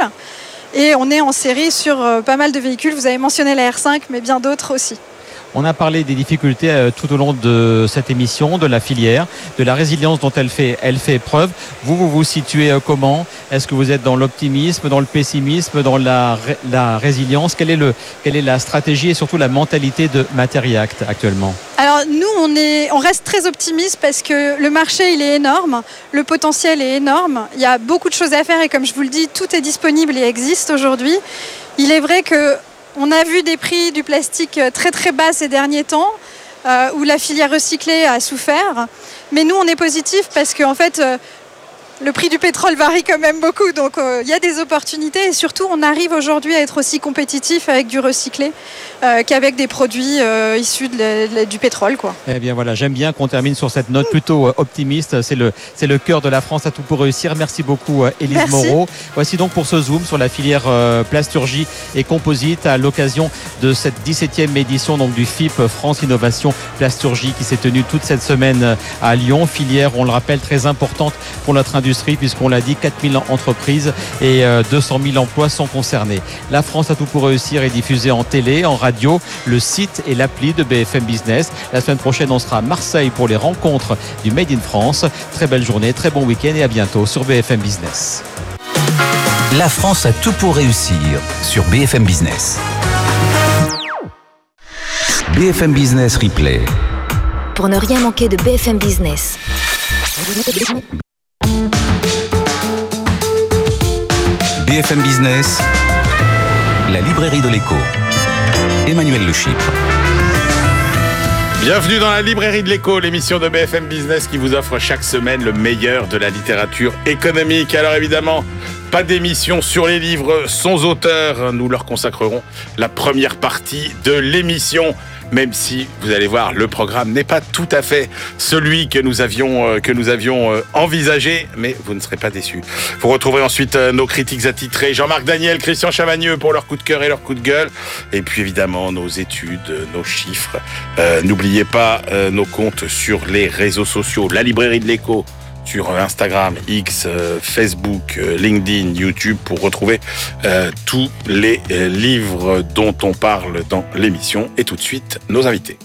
et on est en série sur euh, pas mal de véhicules. Vous avez mentionné la R cinq, mais bien d'autres aussi. On a parlé des difficultés euh, tout au long de cette émission, de la filière, de la résilience dont elle fait, elle fait preuve. Vous, vous vous situez euh, comment ? Est-ce que vous êtes dans l'optimisme, dans le pessimisme, dans la, la résilience ? Quelle est, le, quelle est la stratégie et surtout la mentalité de Materiact actuellement ? Alors nous, on, est, on reste très optimiste parce que le marché, il est énorme, le potentiel est énorme. Il y a beaucoup de choses à faire et comme je vous le dis, tout est disponible et existe aujourd'hui. Il est vrai que on a vu des prix du plastique très très bas ces derniers temps, euh, où la filière recyclée a souffert. Mais nous, on est positif parce qu'en fait, euh, le prix du pétrole varie quand même beaucoup. Donc, il euh, y a des opportunités. Et surtout, on arrive aujourd'hui à être aussi compétitif avec du recyclé euh, qu'avec des produits euh, issus de la, de la, du pétrole, quoi. Eh bien voilà, j'aime bien qu'on termine sur cette note plutôt euh, optimiste. C'est le, c'est le cœur de la France à tout pour réussir. Merci beaucoup, euh, Élise Merci. Moreau. Voici donc pour ce zoom sur la filière euh, plasturgie et composite à l'occasion de cette dix-septième édition donc, du F I P France Innovation Plasturgie qui s'est tenue toute cette semaine à Lyon. Filière, on le rappelle, très importante pour notre industrie puisqu'on l'a dit, quatre mille entreprises et euh, deux cent mille emplois sont concernés. La France à tout pour réussir est diffusée en télé, en radio, le site et l'appli de B F M Business. La semaine prochaine, on sera à Marseille pour les rencontres du Made in France. Très belle journée, très bon week-end et à bientôt sur B F M Business. La France a tout pour réussir sur B F M Business. B F M Business Replay. Pour ne rien manquer de B F M Business. B F M Business, la librairie de l'écho. Emmanuel Le Chypre. Bienvenue dans la librairie de l'écho, l'émission de B F M Business qui vous offre chaque semaine le meilleur de la littérature économique. Alors évidemment, pas d'émission sur les livres sans auteur. Nous leur consacrerons la première partie de l'émission. Même si, vous allez voir, le programme n'est pas tout à fait celui que nous avions, euh, que nous avions euh, envisagé, mais vous ne serez pas déçus. Vous retrouverez ensuite euh, nos critiques attitrés, Jean-Marc Daniel, Christian Chavagneux pour leur coup de cœur et leur coup de gueule, et puis évidemment nos études, nos chiffres. Euh, n'oubliez pas euh, nos comptes sur les réseaux sociaux, la librairie de l'écho, sur Instagram, X, euh, Facebook, euh, LinkedIn, YouTube, pour retrouver euh, tous les euh, livres dont on parle dans l'émission. Et tout de suite, nos invités.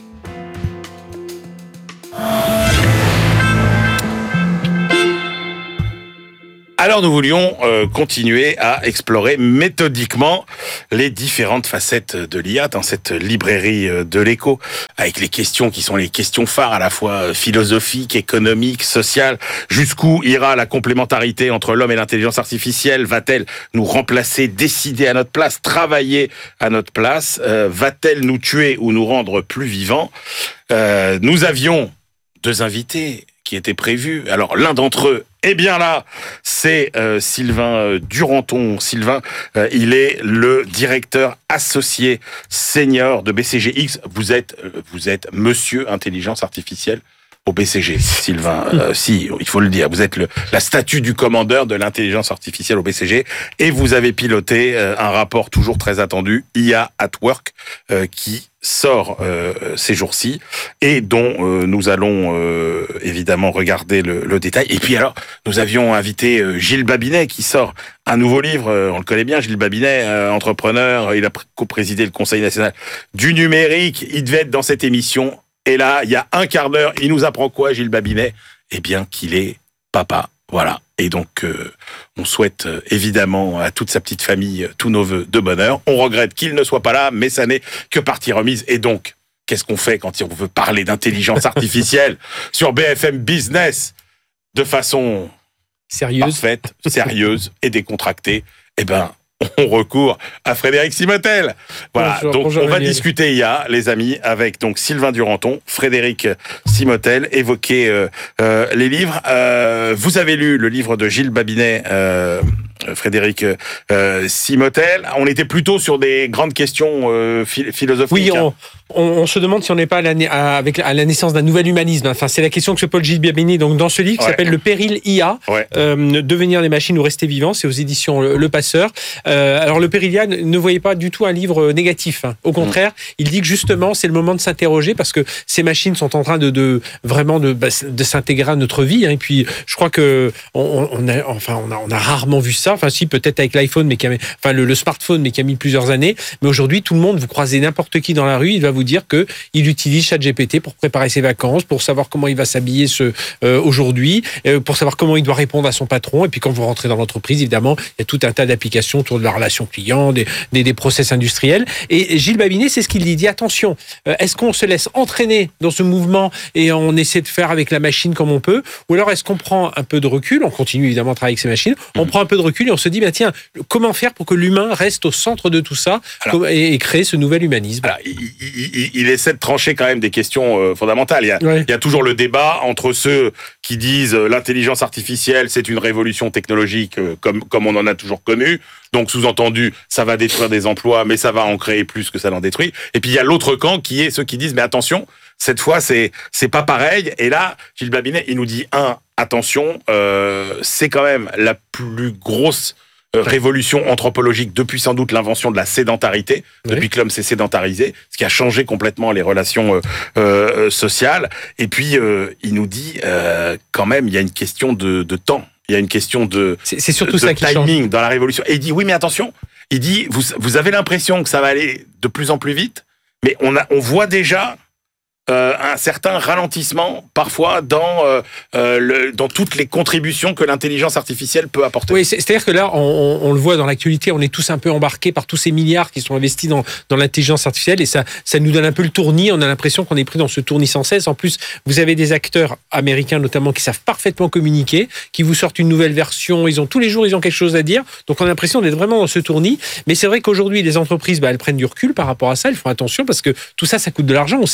Alors nous voulions euh, continuer à explorer méthodiquement les différentes facettes de l'I A dans cette librairie de l'écho, avec les questions qui sont les questions phares à la fois philosophiques, économiques, sociales. Jusqu'où ira la complémentarité entre l'homme et l'intelligence artificielle? Va-t-elle nous remplacer, décider à notre place, travailler à notre place? euh, Va-t-elle nous tuer ou nous rendre plus vivants? euh, Nous avions deux invités qui étaient prévus. Alors l'un d'entre eux, eh bien là, c'est euh, Sylvain euh, Duranton. Sylvain, euh, il est le directeur associé senior de B C G X. Vous êtes, euh, vous êtes Monsieur Intelligence Artificielle au B C G, Sylvain. Euh, si, il faut le dire. Vous êtes le, la statue du commandeur de l'intelligence artificielle au B C G, et vous avez piloté euh, un rapport toujours très attendu, I A at Work, euh, qui sort euh, ces jours-ci et dont euh, nous allons euh, évidemment regarder le, le détail. Et puis alors, nous avions invité euh, Gilles Babinet qui sort un nouveau livre. Euh, on le connaît bien, Gilles Babinet, euh, entrepreneur. Il a co-présidé le Conseil national du numérique. Il devait être dans cette émission. Et là, il y a un quart d'heure, il nous apprend quoi, Gilles Babinet? Eh bien, qu'il est papa. Voilà. Et donc, euh, on souhaite euh, évidemment à toute sa petite famille euh, tous nos vœux de bonheur. On regrette qu'il ne soit pas là, mais ça n'est que partie remise. Et donc, qu'est-ce qu'on fait quand on veut parler d'intelligence artificielle sur B F M Business de façon sérieuse, parfaite, sérieuse et décontractée? Eh ben, on recourt à Frédéric Simotel. Voilà, bonjour, donc bonjour, on va Daniel. Discuter I A, les amis, avec donc Sylvain Duranton, Frédéric Simotel, évoquer euh, euh, les livres. Euh, vous avez lu le livre de Gilles Babinet, euh, Frédéric euh, Simotel. On était plutôt sur des grandes questions euh, philosophiques. Oui, on, on, on se demande si on n'est pas à la, à, avec, à la naissance d'un nouvel humanisme. Enfin, c'est la question que se pose Gilles Babinet donc, dans ce livre qui ouais. s'appelle Le péril I A, ouais. euh, devenir des machines ou rester vivants. C'est aux éditions Le, Le Passeur. Euh, alors, le péril I A, ne voyez pas du tout un livre négatif. Hein. Au contraire, mmh. il dit que justement, c'est le moment de s'interroger parce que ces machines sont en train de, de vraiment de, de s'intégrer à notre vie. Hein. Et puis, je crois que on, on a, enfin, on a, on a rarement vu ça. Enfin, si, peut-être avec l'iPhone, mais qui a, enfin, le, le smartphone, mais qui a mis plusieurs années. Mais aujourd'hui, tout le monde, vous croisez n'importe qui dans la rue, il va vous dire que il utilise ChatGPT pour préparer ses vacances, pour savoir comment il va s'habiller ce, euh, aujourd'hui, euh, pour savoir comment il doit répondre à son patron. Et puis, quand vous rentrez dans l'entreprise, évidemment, il y a tout un tas d'applications autour de la relation client, des, des, des process industriels. Et Gilles Babinet, c'est ce qu'il dit. Il dit, attention, euh, est-ce qu'on se laisse entraîner dans ce mouvement et on essaie de faire avec la machine comme on peut? Ou alors, est-ce qu'on prend un peu de recul? On continue évidemment à travailler avec ces machines. On mmh. prend un peu de recul et on se dit, bah, tiens, comment faire pour que l'humain reste au centre de tout ça alors, et, et créer ce nouvel humanisme? Alors, il, il, il essaie de trancher quand même des questions euh, fondamentales. Il y, a, ouais. il y a toujours le débat entre ceux qui disent euh, l'intelligence artificielle, c'est une révolution technologique euh, comme, comme on en a toujours connu. Donc, sous-entendu, ça va détruire des emplois, mais ça va en créer plus que ça n'en détruit. Et puis, il y a l'autre camp qui est ceux qui disent, mais attention, cette fois, c'est, c'est pas pareil. Et là, Gilles Babinet, il nous dit, un, attention, euh, c'est quand même la plus grosse révolution anthropologique depuis sans doute l'invention de la sédentarité, oui. depuis que l'homme s'est sédentarisé, ce qui a changé complètement les relations euh, euh, sociales. Et puis, euh, il nous dit, euh, quand même, il y a une question de, de temps. Il y a une question de, c'est, c'est surtout de ça qui timing change. Dans la révolution. Et il dit, oui, mais attention, il dit, vous, vous avez l'impression que ça va aller de plus en plus vite, mais on, a, on voit déjà euh, un certain ralentissement, parfois, dans, euh, euh, le, dans toutes les contributions que l'intelligence artificielle peut apporter. Oui, c'est, c'est-à-dire que là, on, on, on le voit dans l'actualité, on est tous un peu embarqués par tous ces milliards qui sont investis dans, dans l'intelligence artificielle, et ça, ça nous donne un peu le tournis. On a l'impression qu'on est pris dans ce tournis sans cesse. En plus, vous avez des acteurs américains, notamment, qui savent parfaitement communiquer, qui vous sortent une nouvelle version. Ils ont tous les jours, ils ont quelque chose à dire. Donc, on a l'impression d'être vraiment dans ce tournis. Mais c'est vrai qu'aujourd'hui, les entreprises, bah, elles prennent du recul par rapport à ça. Elles font attention parce que tout ça, ça coûte de l'argent aussi, hein.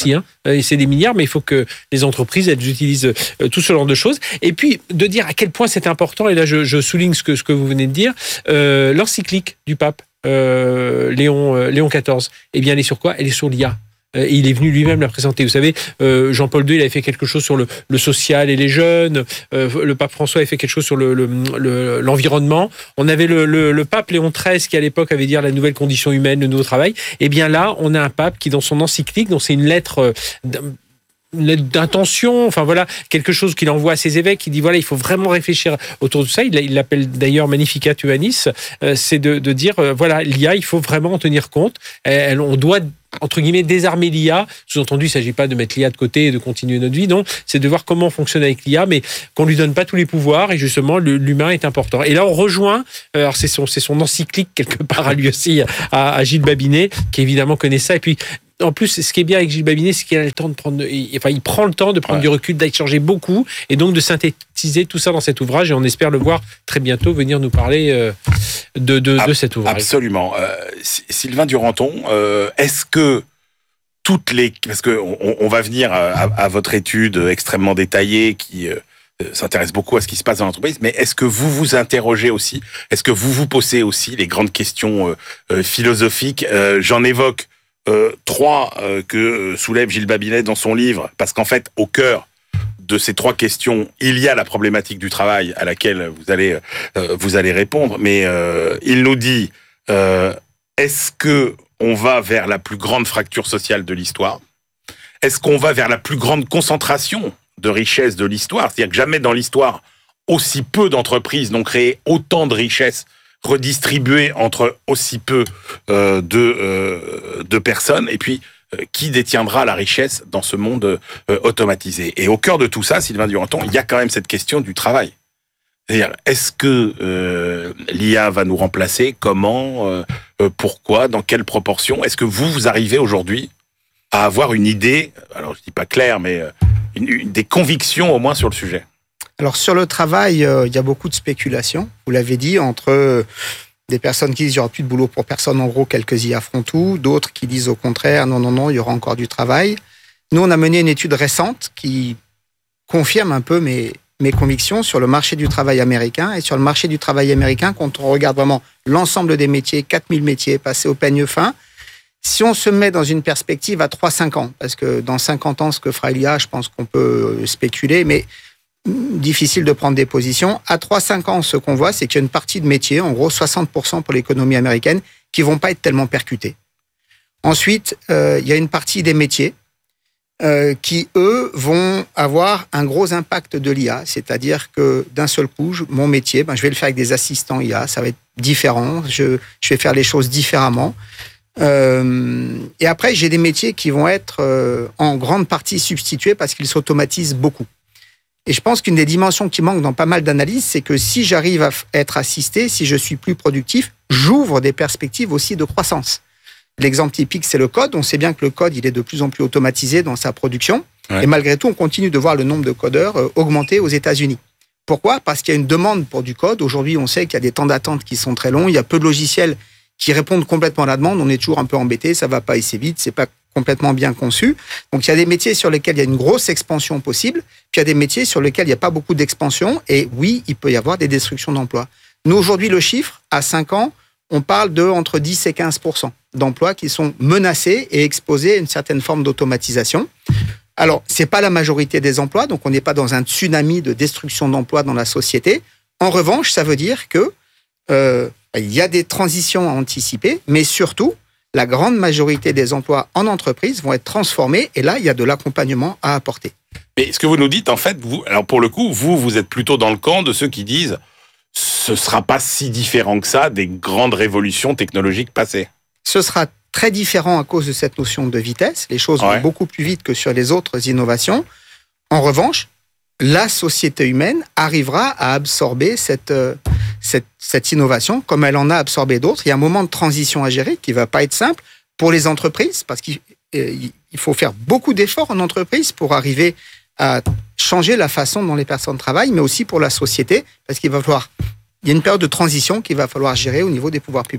et c'est des milliards, mais il faut que les entreprises, elles utilisent tout ce genre de choses. Et puis, de dire à quel point c'est important, et là, je, je souligne ce que, ce que vous venez de dire, euh, l'encyclique du pape, euh, Léon, euh, Léon quatorze, eh bien, elle est sur quoi? Elle est sur l'I A. Et il est venu lui-même la présenter. Vous savez, euh, Jean-Paul deux, il avait fait quelque chose sur le, le social et les jeunes. Euh, le pape François avait fait quelque chose sur le, le, le, l'environnement. On avait le, le, le pape Léon treize qui, à l'époque, avait dit la nouvelle condition humaine, le nouveau travail. Et bien là, on a un pape qui, dans son encyclique, dont c'est une lettre... Euh, une lettre d'intention, enfin voilà, quelque chose qu'il envoie à ses évêques, qui dit voilà, il faut vraiment réfléchir autour de ça. Il, il l'appelle d'ailleurs Magnificat Humanis, euh, c'est de, de dire euh, voilà, l'I A, il faut vraiment en tenir compte. Elle, on doit, entre guillemets, désarmer l'I A. Sous-entendu, il ne s'agit pas de mettre l'I A de côté et de continuer notre vie, non, c'est de voir comment on fonctionne avec l'I A, mais qu'on ne lui donne pas tous les pouvoirs, et justement, le, l'humain est important. Et là, on rejoint, euh, alors c'est son, c'est son encyclique, quelque part, à lui aussi, à, à Gilles Babinet, qui évidemment connaît ça, et puis en plus, ce qui est bien avec Gilles Babinet, c'est qu'il a le temps de prendre, il, enfin, il prend le temps de prendre ouais. du recul, d'échanger beaucoup, et donc de synthétiser tout ça dans cet ouvrage. Et on espère le voir très bientôt venir nous parler euh, de, de, de cet ouvrage. Absolument. Euh, Sylvain Duranton, euh, est-ce que toutes les, parce que on, on va venir à, à votre étude extrêmement détaillée qui euh, s'intéresse beaucoup à ce qui se passe dans l'entreprise, mais est-ce que vous vous interrogez aussi, est-ce que vous vous posez aussi les grandes questions euh, euh, philosophiques? euh, J'en évoque Euh, trois euh, que euh, soulève Gilles Babinet dans son livre, parce qu'en fait, au cœur de ces trois questions, il y a la problématique du travail à laquelle vous allez euh, vous allez répondre. Mais euh, il nous dit euh, est-ce que on va vers la plus grande fracture sociale de l'histoire? Est-ce qu'on va vers la plus grande concentration de richesse de l'histoire? C'est-à-dire que jamais dans l'histoire aussi peu d'entreprises n'ont créé autant de richesses redistribué entre aussi peu euh, de, euh, de personnes, et puis euh, qui détiendra la richesse dans ce monde euh, automatisé. Et au cœur de tout ça, Sylvain Duranton, il y a quand même cette question du travail. C'est-à-dire, est-ce que euh, l'I A va nous remplacer? Comment euh, euh, Pourquoi? Dans quelle proportion? Est-ce que vous, vous arrivez aujourd'hui à avoir une idée, alors je dis pas claire, mais euh, une, une, des convictions au moins sur le sujet? Alors sur le travail, euh, il y a beaucoup de spéculation. Vous l'avez dit, entre euh, des personnes qui disent qu'il n'y aura plus de boulot pour personne, en gros, quelques I A feront tout. D'autres qui disent au contraire, non, non, non, il y aura encore du travail. Nous, on a mené une étude récente qui confirme un peu mes, mes convictions sur le marché du travail américain. Et sur le marché du travail américain, quand on regarde vraiment l'ensemble des métiers, quatre mille métiers passés au peigne fin, si on se met dans une perspective à trois à cinq ans, parce que dans cinquante ans, ce que fera l'I A, je pense qu'on peut spéculer, mais difficile de prendre des positions. À trois à cinq ans, ce qu'on voit, c'est qu'il y a une partie de métiers, en gros soixante pour cent pour l'économie américaine, qui vont pas être tellement percutés. Ensuite, euh, il y a une partie des métiers euh, qui, eux, vont avoir un gros impact de l'I A. C'est-à-dire que d'un seul coup, je, mon métier, ben, je vais le faire avec des assistants I A, ça va être différent, je, je vais faire les choses différemment. Euh, et après, j'ai des métiers qui vont être euh, en grande partie substitués parce qu'ils s'automatisent beaucoup. Et je pense qu'une des dimensions qui manque dans pas mal d'analyses, c'est que si j'arrive à être assisté, si je suis plus productif, j'ouvre des perspectives aussi de croissance. L'exemple typique, c'est le code. On sait bien que le code, il est de plus en plus automatisé dans sa production. Ouais. Et malgré tout, on continue de voir le nombre de codeurs augmenter aux États-Unis. Pourquoi? Parce qu'il y a une demande pour du code. Aujourd'hui, on sait qu'il y a des temps d'attente qui sont très longs. Il y a peu de logiciels qui répondent complètement à la demande. On est toujours un peu embêté. Ça va pas assez vite. C'est pas complètement bien conçu. Donc, il y a des métiers sur lesquels il y a une grosse expansion possible, puis il y a des métiers sur lesquels il n'y a pas beaucoup d'expansion, et oui, il peut y avoir des destructions d'emplois. Nous, aujourd'hui, le chiffre, à cinq ans, on parle de entre dix et quinze pour cent d'emplois qui sont menacés et exposés à une certaine forme d'automatisation. Alors, c'est pas la majorité des emplois, donc on n'est pas dans un tsunami de destruction d'emplois dans la société. En revanche, ça veut dire que euh, il y a des transitions à anticiper, mais surtout, la grande majorité des emplois en entreprise vont être transformés, et là, il y a de l'accompagnement à apporter. Mais ce que vous nous dites, en fait, vous, alors pour le coup, vous, vous êtes plutôt dans le camp de ceux qui disent ce ne sera pas si différent que ça des grandes révolutions technologiques passées. Ce sera très différent à cause de cette notion de vitesse. Les choses ouais. vont beaucoup plus vite que sur les autres innovations. En revanche, la société humaine arrivera à absorber cette, euh, cette, cette innovation comme elle en a absorbé d'autres. Il y a un moment de transition à gérer qui ne va pas être simple pour les entreprises, parce qu'il il faut faire beaucoup d'efforts en entreprise pour arriver à changer la façon dont les personnes travaillent, mais aussi pour la société, parce qu'il va falloir, il y a une période de transition qu'il va falloir gérer au niveau des pouvoirs publics.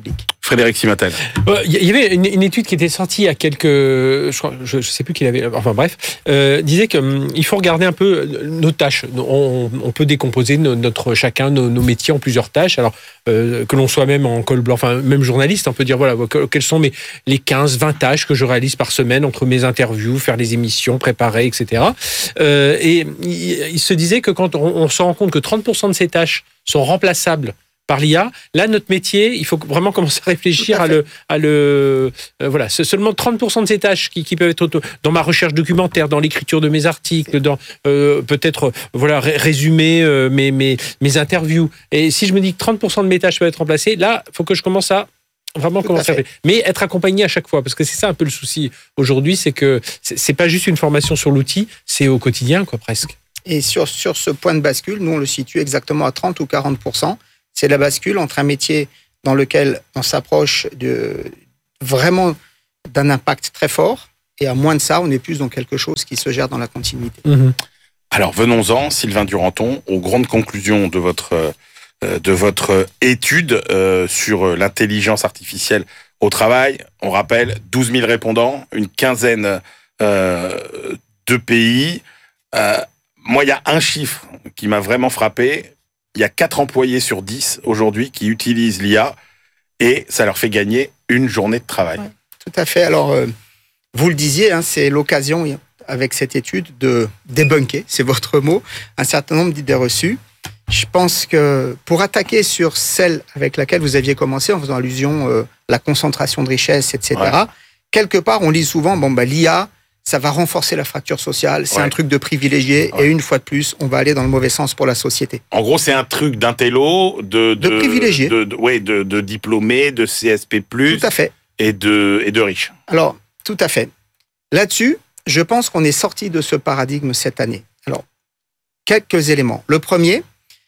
Frédéric Simatel. Il y avait une, une étude qui était sortie il y a quelques, je ne sais plus qui l'avait, enfin bref, euh, disait qu'il hum, faut regarder un peu nos tâches. On, on peut décomposer notre chacun nos, nos métiers en plusieurs tâches. Alors euh, que l'on soit même en col blanc, enfin même journaliste, on peut dire voilà quelles sont mes les quinze vingt tâches que je réalise par semaine entre mes interviews, faire les émissions, préparer, et cetera. Euh, et il, il se disait que quand on, on se rend compte que trente pour cent de ces tâches sont remplaçables par l'I A, là, notre métier, il faut vraiment commencer à réfléchir à, à le... À le euh, voilà, c'est seulement trente pour cent de ces tâches qui, qui peuvent être auto, dans ma recherche documentaire, dans l'écriture de mes articles, dans euh, peut-être voilà, ré, résumer euh, mes, mes, mes interviews. Et si je me dis que trente pour cent de mes tâches peuvent être remplacées, là, il faut que je commence à vraiment Tout commencer à, à faire. Mais être accompagné à chaque fois, parce que c'est ça un peu le souci aujourd'hui, c'est que c'est, c'est pas juste une formation sur l'outil, c'est au quotidien, quoi, presque. Et sur, sur ce point de bascule, nous, on le situe exactement à trente ou quarante pour cent. C'est la bascule entre un métier dans lequel on s'approche de, vraiment d'un impact très fort, et à moins de ça, on est plus dans quelque chose qui se gère dans la continuité. Mmh. Alors, venons-en, Sylvain Duranton, aux grandes conclusions de votre, euh, de votre étude euh, sur l'intelligence artificielle au travail. On rappelle, douze mille répondants, une quinzaine euh, de pays. Euh, moi, il y a un chiffre qui m'a vraiment frappé. Il y a quatre employés sur dix aujourd'hui qui utilisent l'I A et ça leur fait gagner une journée de travail. Ouais, tout à fait. Alors, euh, vous le disiez, hein, c'est l'occasion avec cette étude de débunker, c'est votre mot, un certain nombre d'idées reçues. Je pense que pour attaquer sur celle avec laquelle vous aviez commencé en faisant allusion euh, à la concentration de richesse, et cetera, ouais. quelque part, on lit souvent, bon, bah, l'I A, ça va renforcer la fracture sociale, c'est ouais. un truc de privilégié, ouais. et une fois de plus, on va aller dans le mauvais sens pour la société. En gros, c'est un truc d'intello, de, de, de privilégié, de, de, ouais, de, de diplômés, de C S P plus, tout à fait, et de, et de riches. Alors, tout à fait. Là-dessus, je pense qu'on est sorti de ce paradigme cette année. Alors, quelques éléments. Le premier,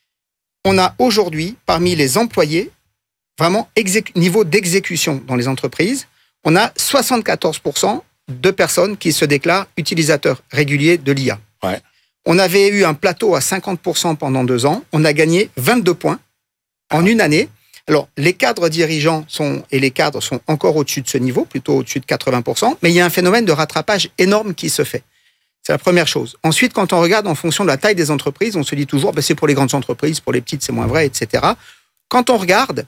on a aujourd'hui, parmi les employés, vraiment exécu- niveau d'exécution dans les entreprises, on a soixante-quatorze pour cent de personnes qui se déclarent utilisateurs réguliers de l'I A. Ouais. On avait eu un plateau à cinquante pour cent pendant deux ans. On a gagné vingt-deux points en une année. Alors, les cadres dirigeants sont, et les cadres sont encore au-dessus de ce niveau, plutôt au-dessus de quatre-vingts pour cent, mais il y a un phénomène de rattrapage énorme qui se fait. C'est la première chose. Ensuite, quand on regarde en fonction de la taille des entreprises, on se dit toujours, ben, c'est pour les grandes entreprises, pour les petites, c'est moins vrai, et cetera. Quand on regarde,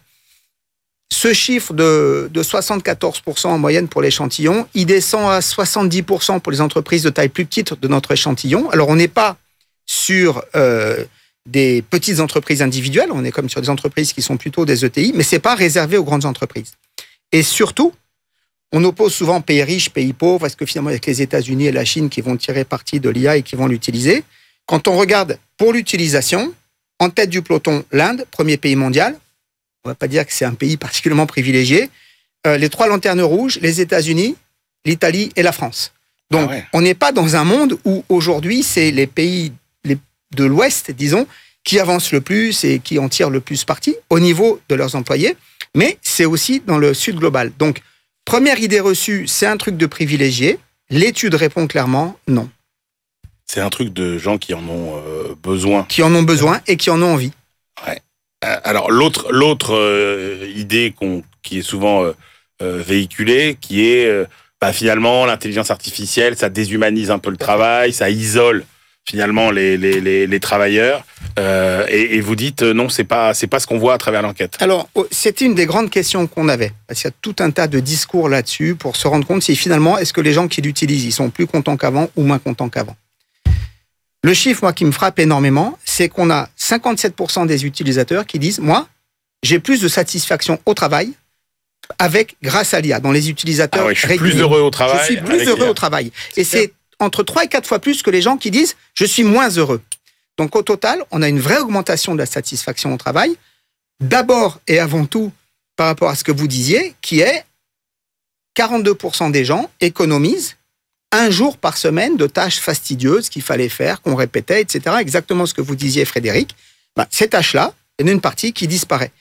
ce chiffre de, de soixante-quatorze pour cent en moyenne pour l'échantillon, il descend à soixante-dix pour cent pour les entreprises de taille plus petite de notre échantillon. Alors, on n'est pas sur euh, des petites entreprises individuelles, on est comme sur des entreprises qui sont plutôt des E T I, mais ce n'est pas réservé aux grandes entreprises. Et surtout, on oppose souvent pays riches, pays pauvres, parce que finalement, avec les États-Unis et la Chine qui vont tirer parti de l'I A et qui vont l'utiliser. Quand on regarde pour l'utilisation, en tête du peloton, l'Inde, premier pays mondial. On ne va pas dire que c'est un pays particulièrement privilégié. Euh, les trois lanternes rouges, les États-Unis, l'Italie et la France. Donc, ah ouais. on n'est pas dans un monde où aujourd'hui, c'est les pays les, de l'Ouest, disons, qui avancent le plus et qui en tirent le plus parti au niveau de leurs employés, mais c'est aussi dans le Sud global. Donc, première idée reçue, c'est un truc de privilégié. L'étude répond clairement non. C'est un truc de gens qui en ont euh, besoin. Qui en ont besoin et qui en ont envie. Ouais. Alors l'autre l'autre euh, idée qu'on, qui est souvent euh, euh, véhiculée, qui est euh, bah, finalement l'intelligence artificielle, ça déshumanise un peu le travail, ça isole finalement les les les, les travailleurs. Euh, et, et vous dites euh, non, c'est pas c'est pas ce qu'on voit à travers l'enquête. Alors c'était une des grandes questions qu'on avait. Parce qu'il y a tout un tas de discours là-dessus pour se rendre compte si finalement est-ce que les gens qui l'utilisent ils sont plus contents qu'avant ou moins contents qu'avant. Le chiffre, moi, qui me frappe énormément, c'est qu'on a cinquante-sept pour cent des utilisateurs qui disent « Moi, j'ai plus de satisfaction au travail avec grâce à l'I A. » Dans les utilisateurs ah ouais, je suis réguliers. plus heureux au travail. Je suis plus heureux au travail. Et c'est entre trois et quatre fois plus que les gens qui disent « Je suis moins heureux. » Donc, au total, on a une vraie augmentation de la satisfaction au travail. D'abord et avant tout, par rapport à ce que vous disiez, qui est quarante-deux pour cent des gens économisent un jour par semaine de tâches fastidieuses qu'il fallait faire, qu'on répétait, et cetera. Exactement ce que vous disiez, Frédéric. Ben, ces tâches-là, il y en a une partie qui disparaît.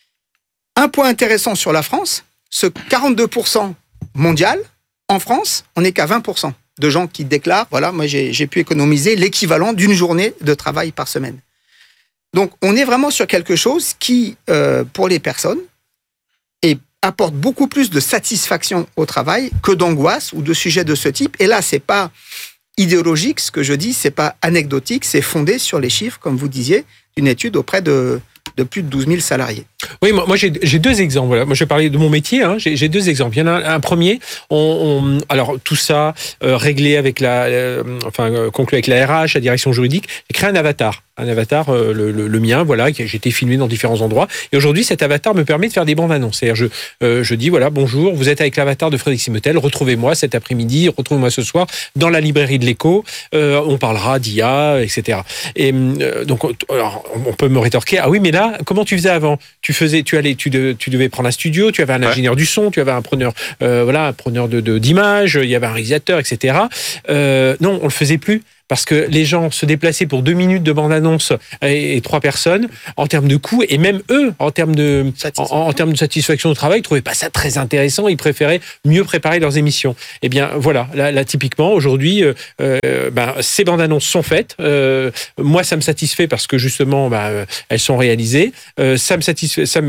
Un point intéressant sur la France, ce quarante-deux pour cent mondial, en France, on n'est qu'à vingt pour cent de gens qui déclarent, voilà, moi j'ai, j'ai pu économiser l'équivalent d'une journée de travail par semaine. Donc, on est vraiment sur quelque chose qui, euh, pour les personnes, est apporte beaucoup plus de satisfaction au travail que d'angoisse ou de sujets de ce type. Et là, c'est pas idéologique, ce que je dis, c'est pas anecdotique, c'est fondé sur les chiffres, comme vous disiez, d'une étude auprès de, de plus de douze mille salariés. Oui, moi, moi j'ai, j'ai deux exemples. Voilà. Moi, je vais parler de mon métier. Hein. J'ai, j'ai deux exemples. Il y en a un, un premier. On, on, alors tout ça euh, réglé avec la, euh, enfin euh, conclu avec la R H, la direction juridique. J'ai créé un avatar, un avatar, euh, le, le, le mien, voilà, qui j'ai été filmé dans différents endroits. Et aujourd'hui, cet avatar me permet de faire des bandes annonces. C'est-à-dire, je, euh, je dis voilà, bonjour, vous êtes avec l'avatar de Frédéric Simetel. Retrouvez-moi cet après-midi, retrouvez-moi ce soir dans la librairie de l'Écho. Euh, on parlera d'I A, et cetera. Et euh, donc, alors, on peut me rétorquer ah oui, mais là, comment tu faisais avant? Tu faisais, tu allais, tu, de, tu devais prendre un studio, tu avais un ingénieur ouais. du son, tu avais un preneur, euh, voilà, un preneur de, de d'images, il y avait un réalisateur, et cetera. Euh, non, on le faisait plus. Parce que les gens se déplaçaient pour deux minutes de bande-annonce et, et trois personnes, en termes de coûts, et même eux, en termes de, en, en termes de satisfaction au travail, ne trouvaient pas ça très intéressant, ils préféraient mieux préparer leurs émissions. Eh bien, voilà, là, là typiquement, aujourd'hui, euh, ben, ces bandes-annonces sont faites. Euh, moi, ça me satisfait parce que, justement, ben, elles sont réalisées. Euh, ça me satisfait, ça me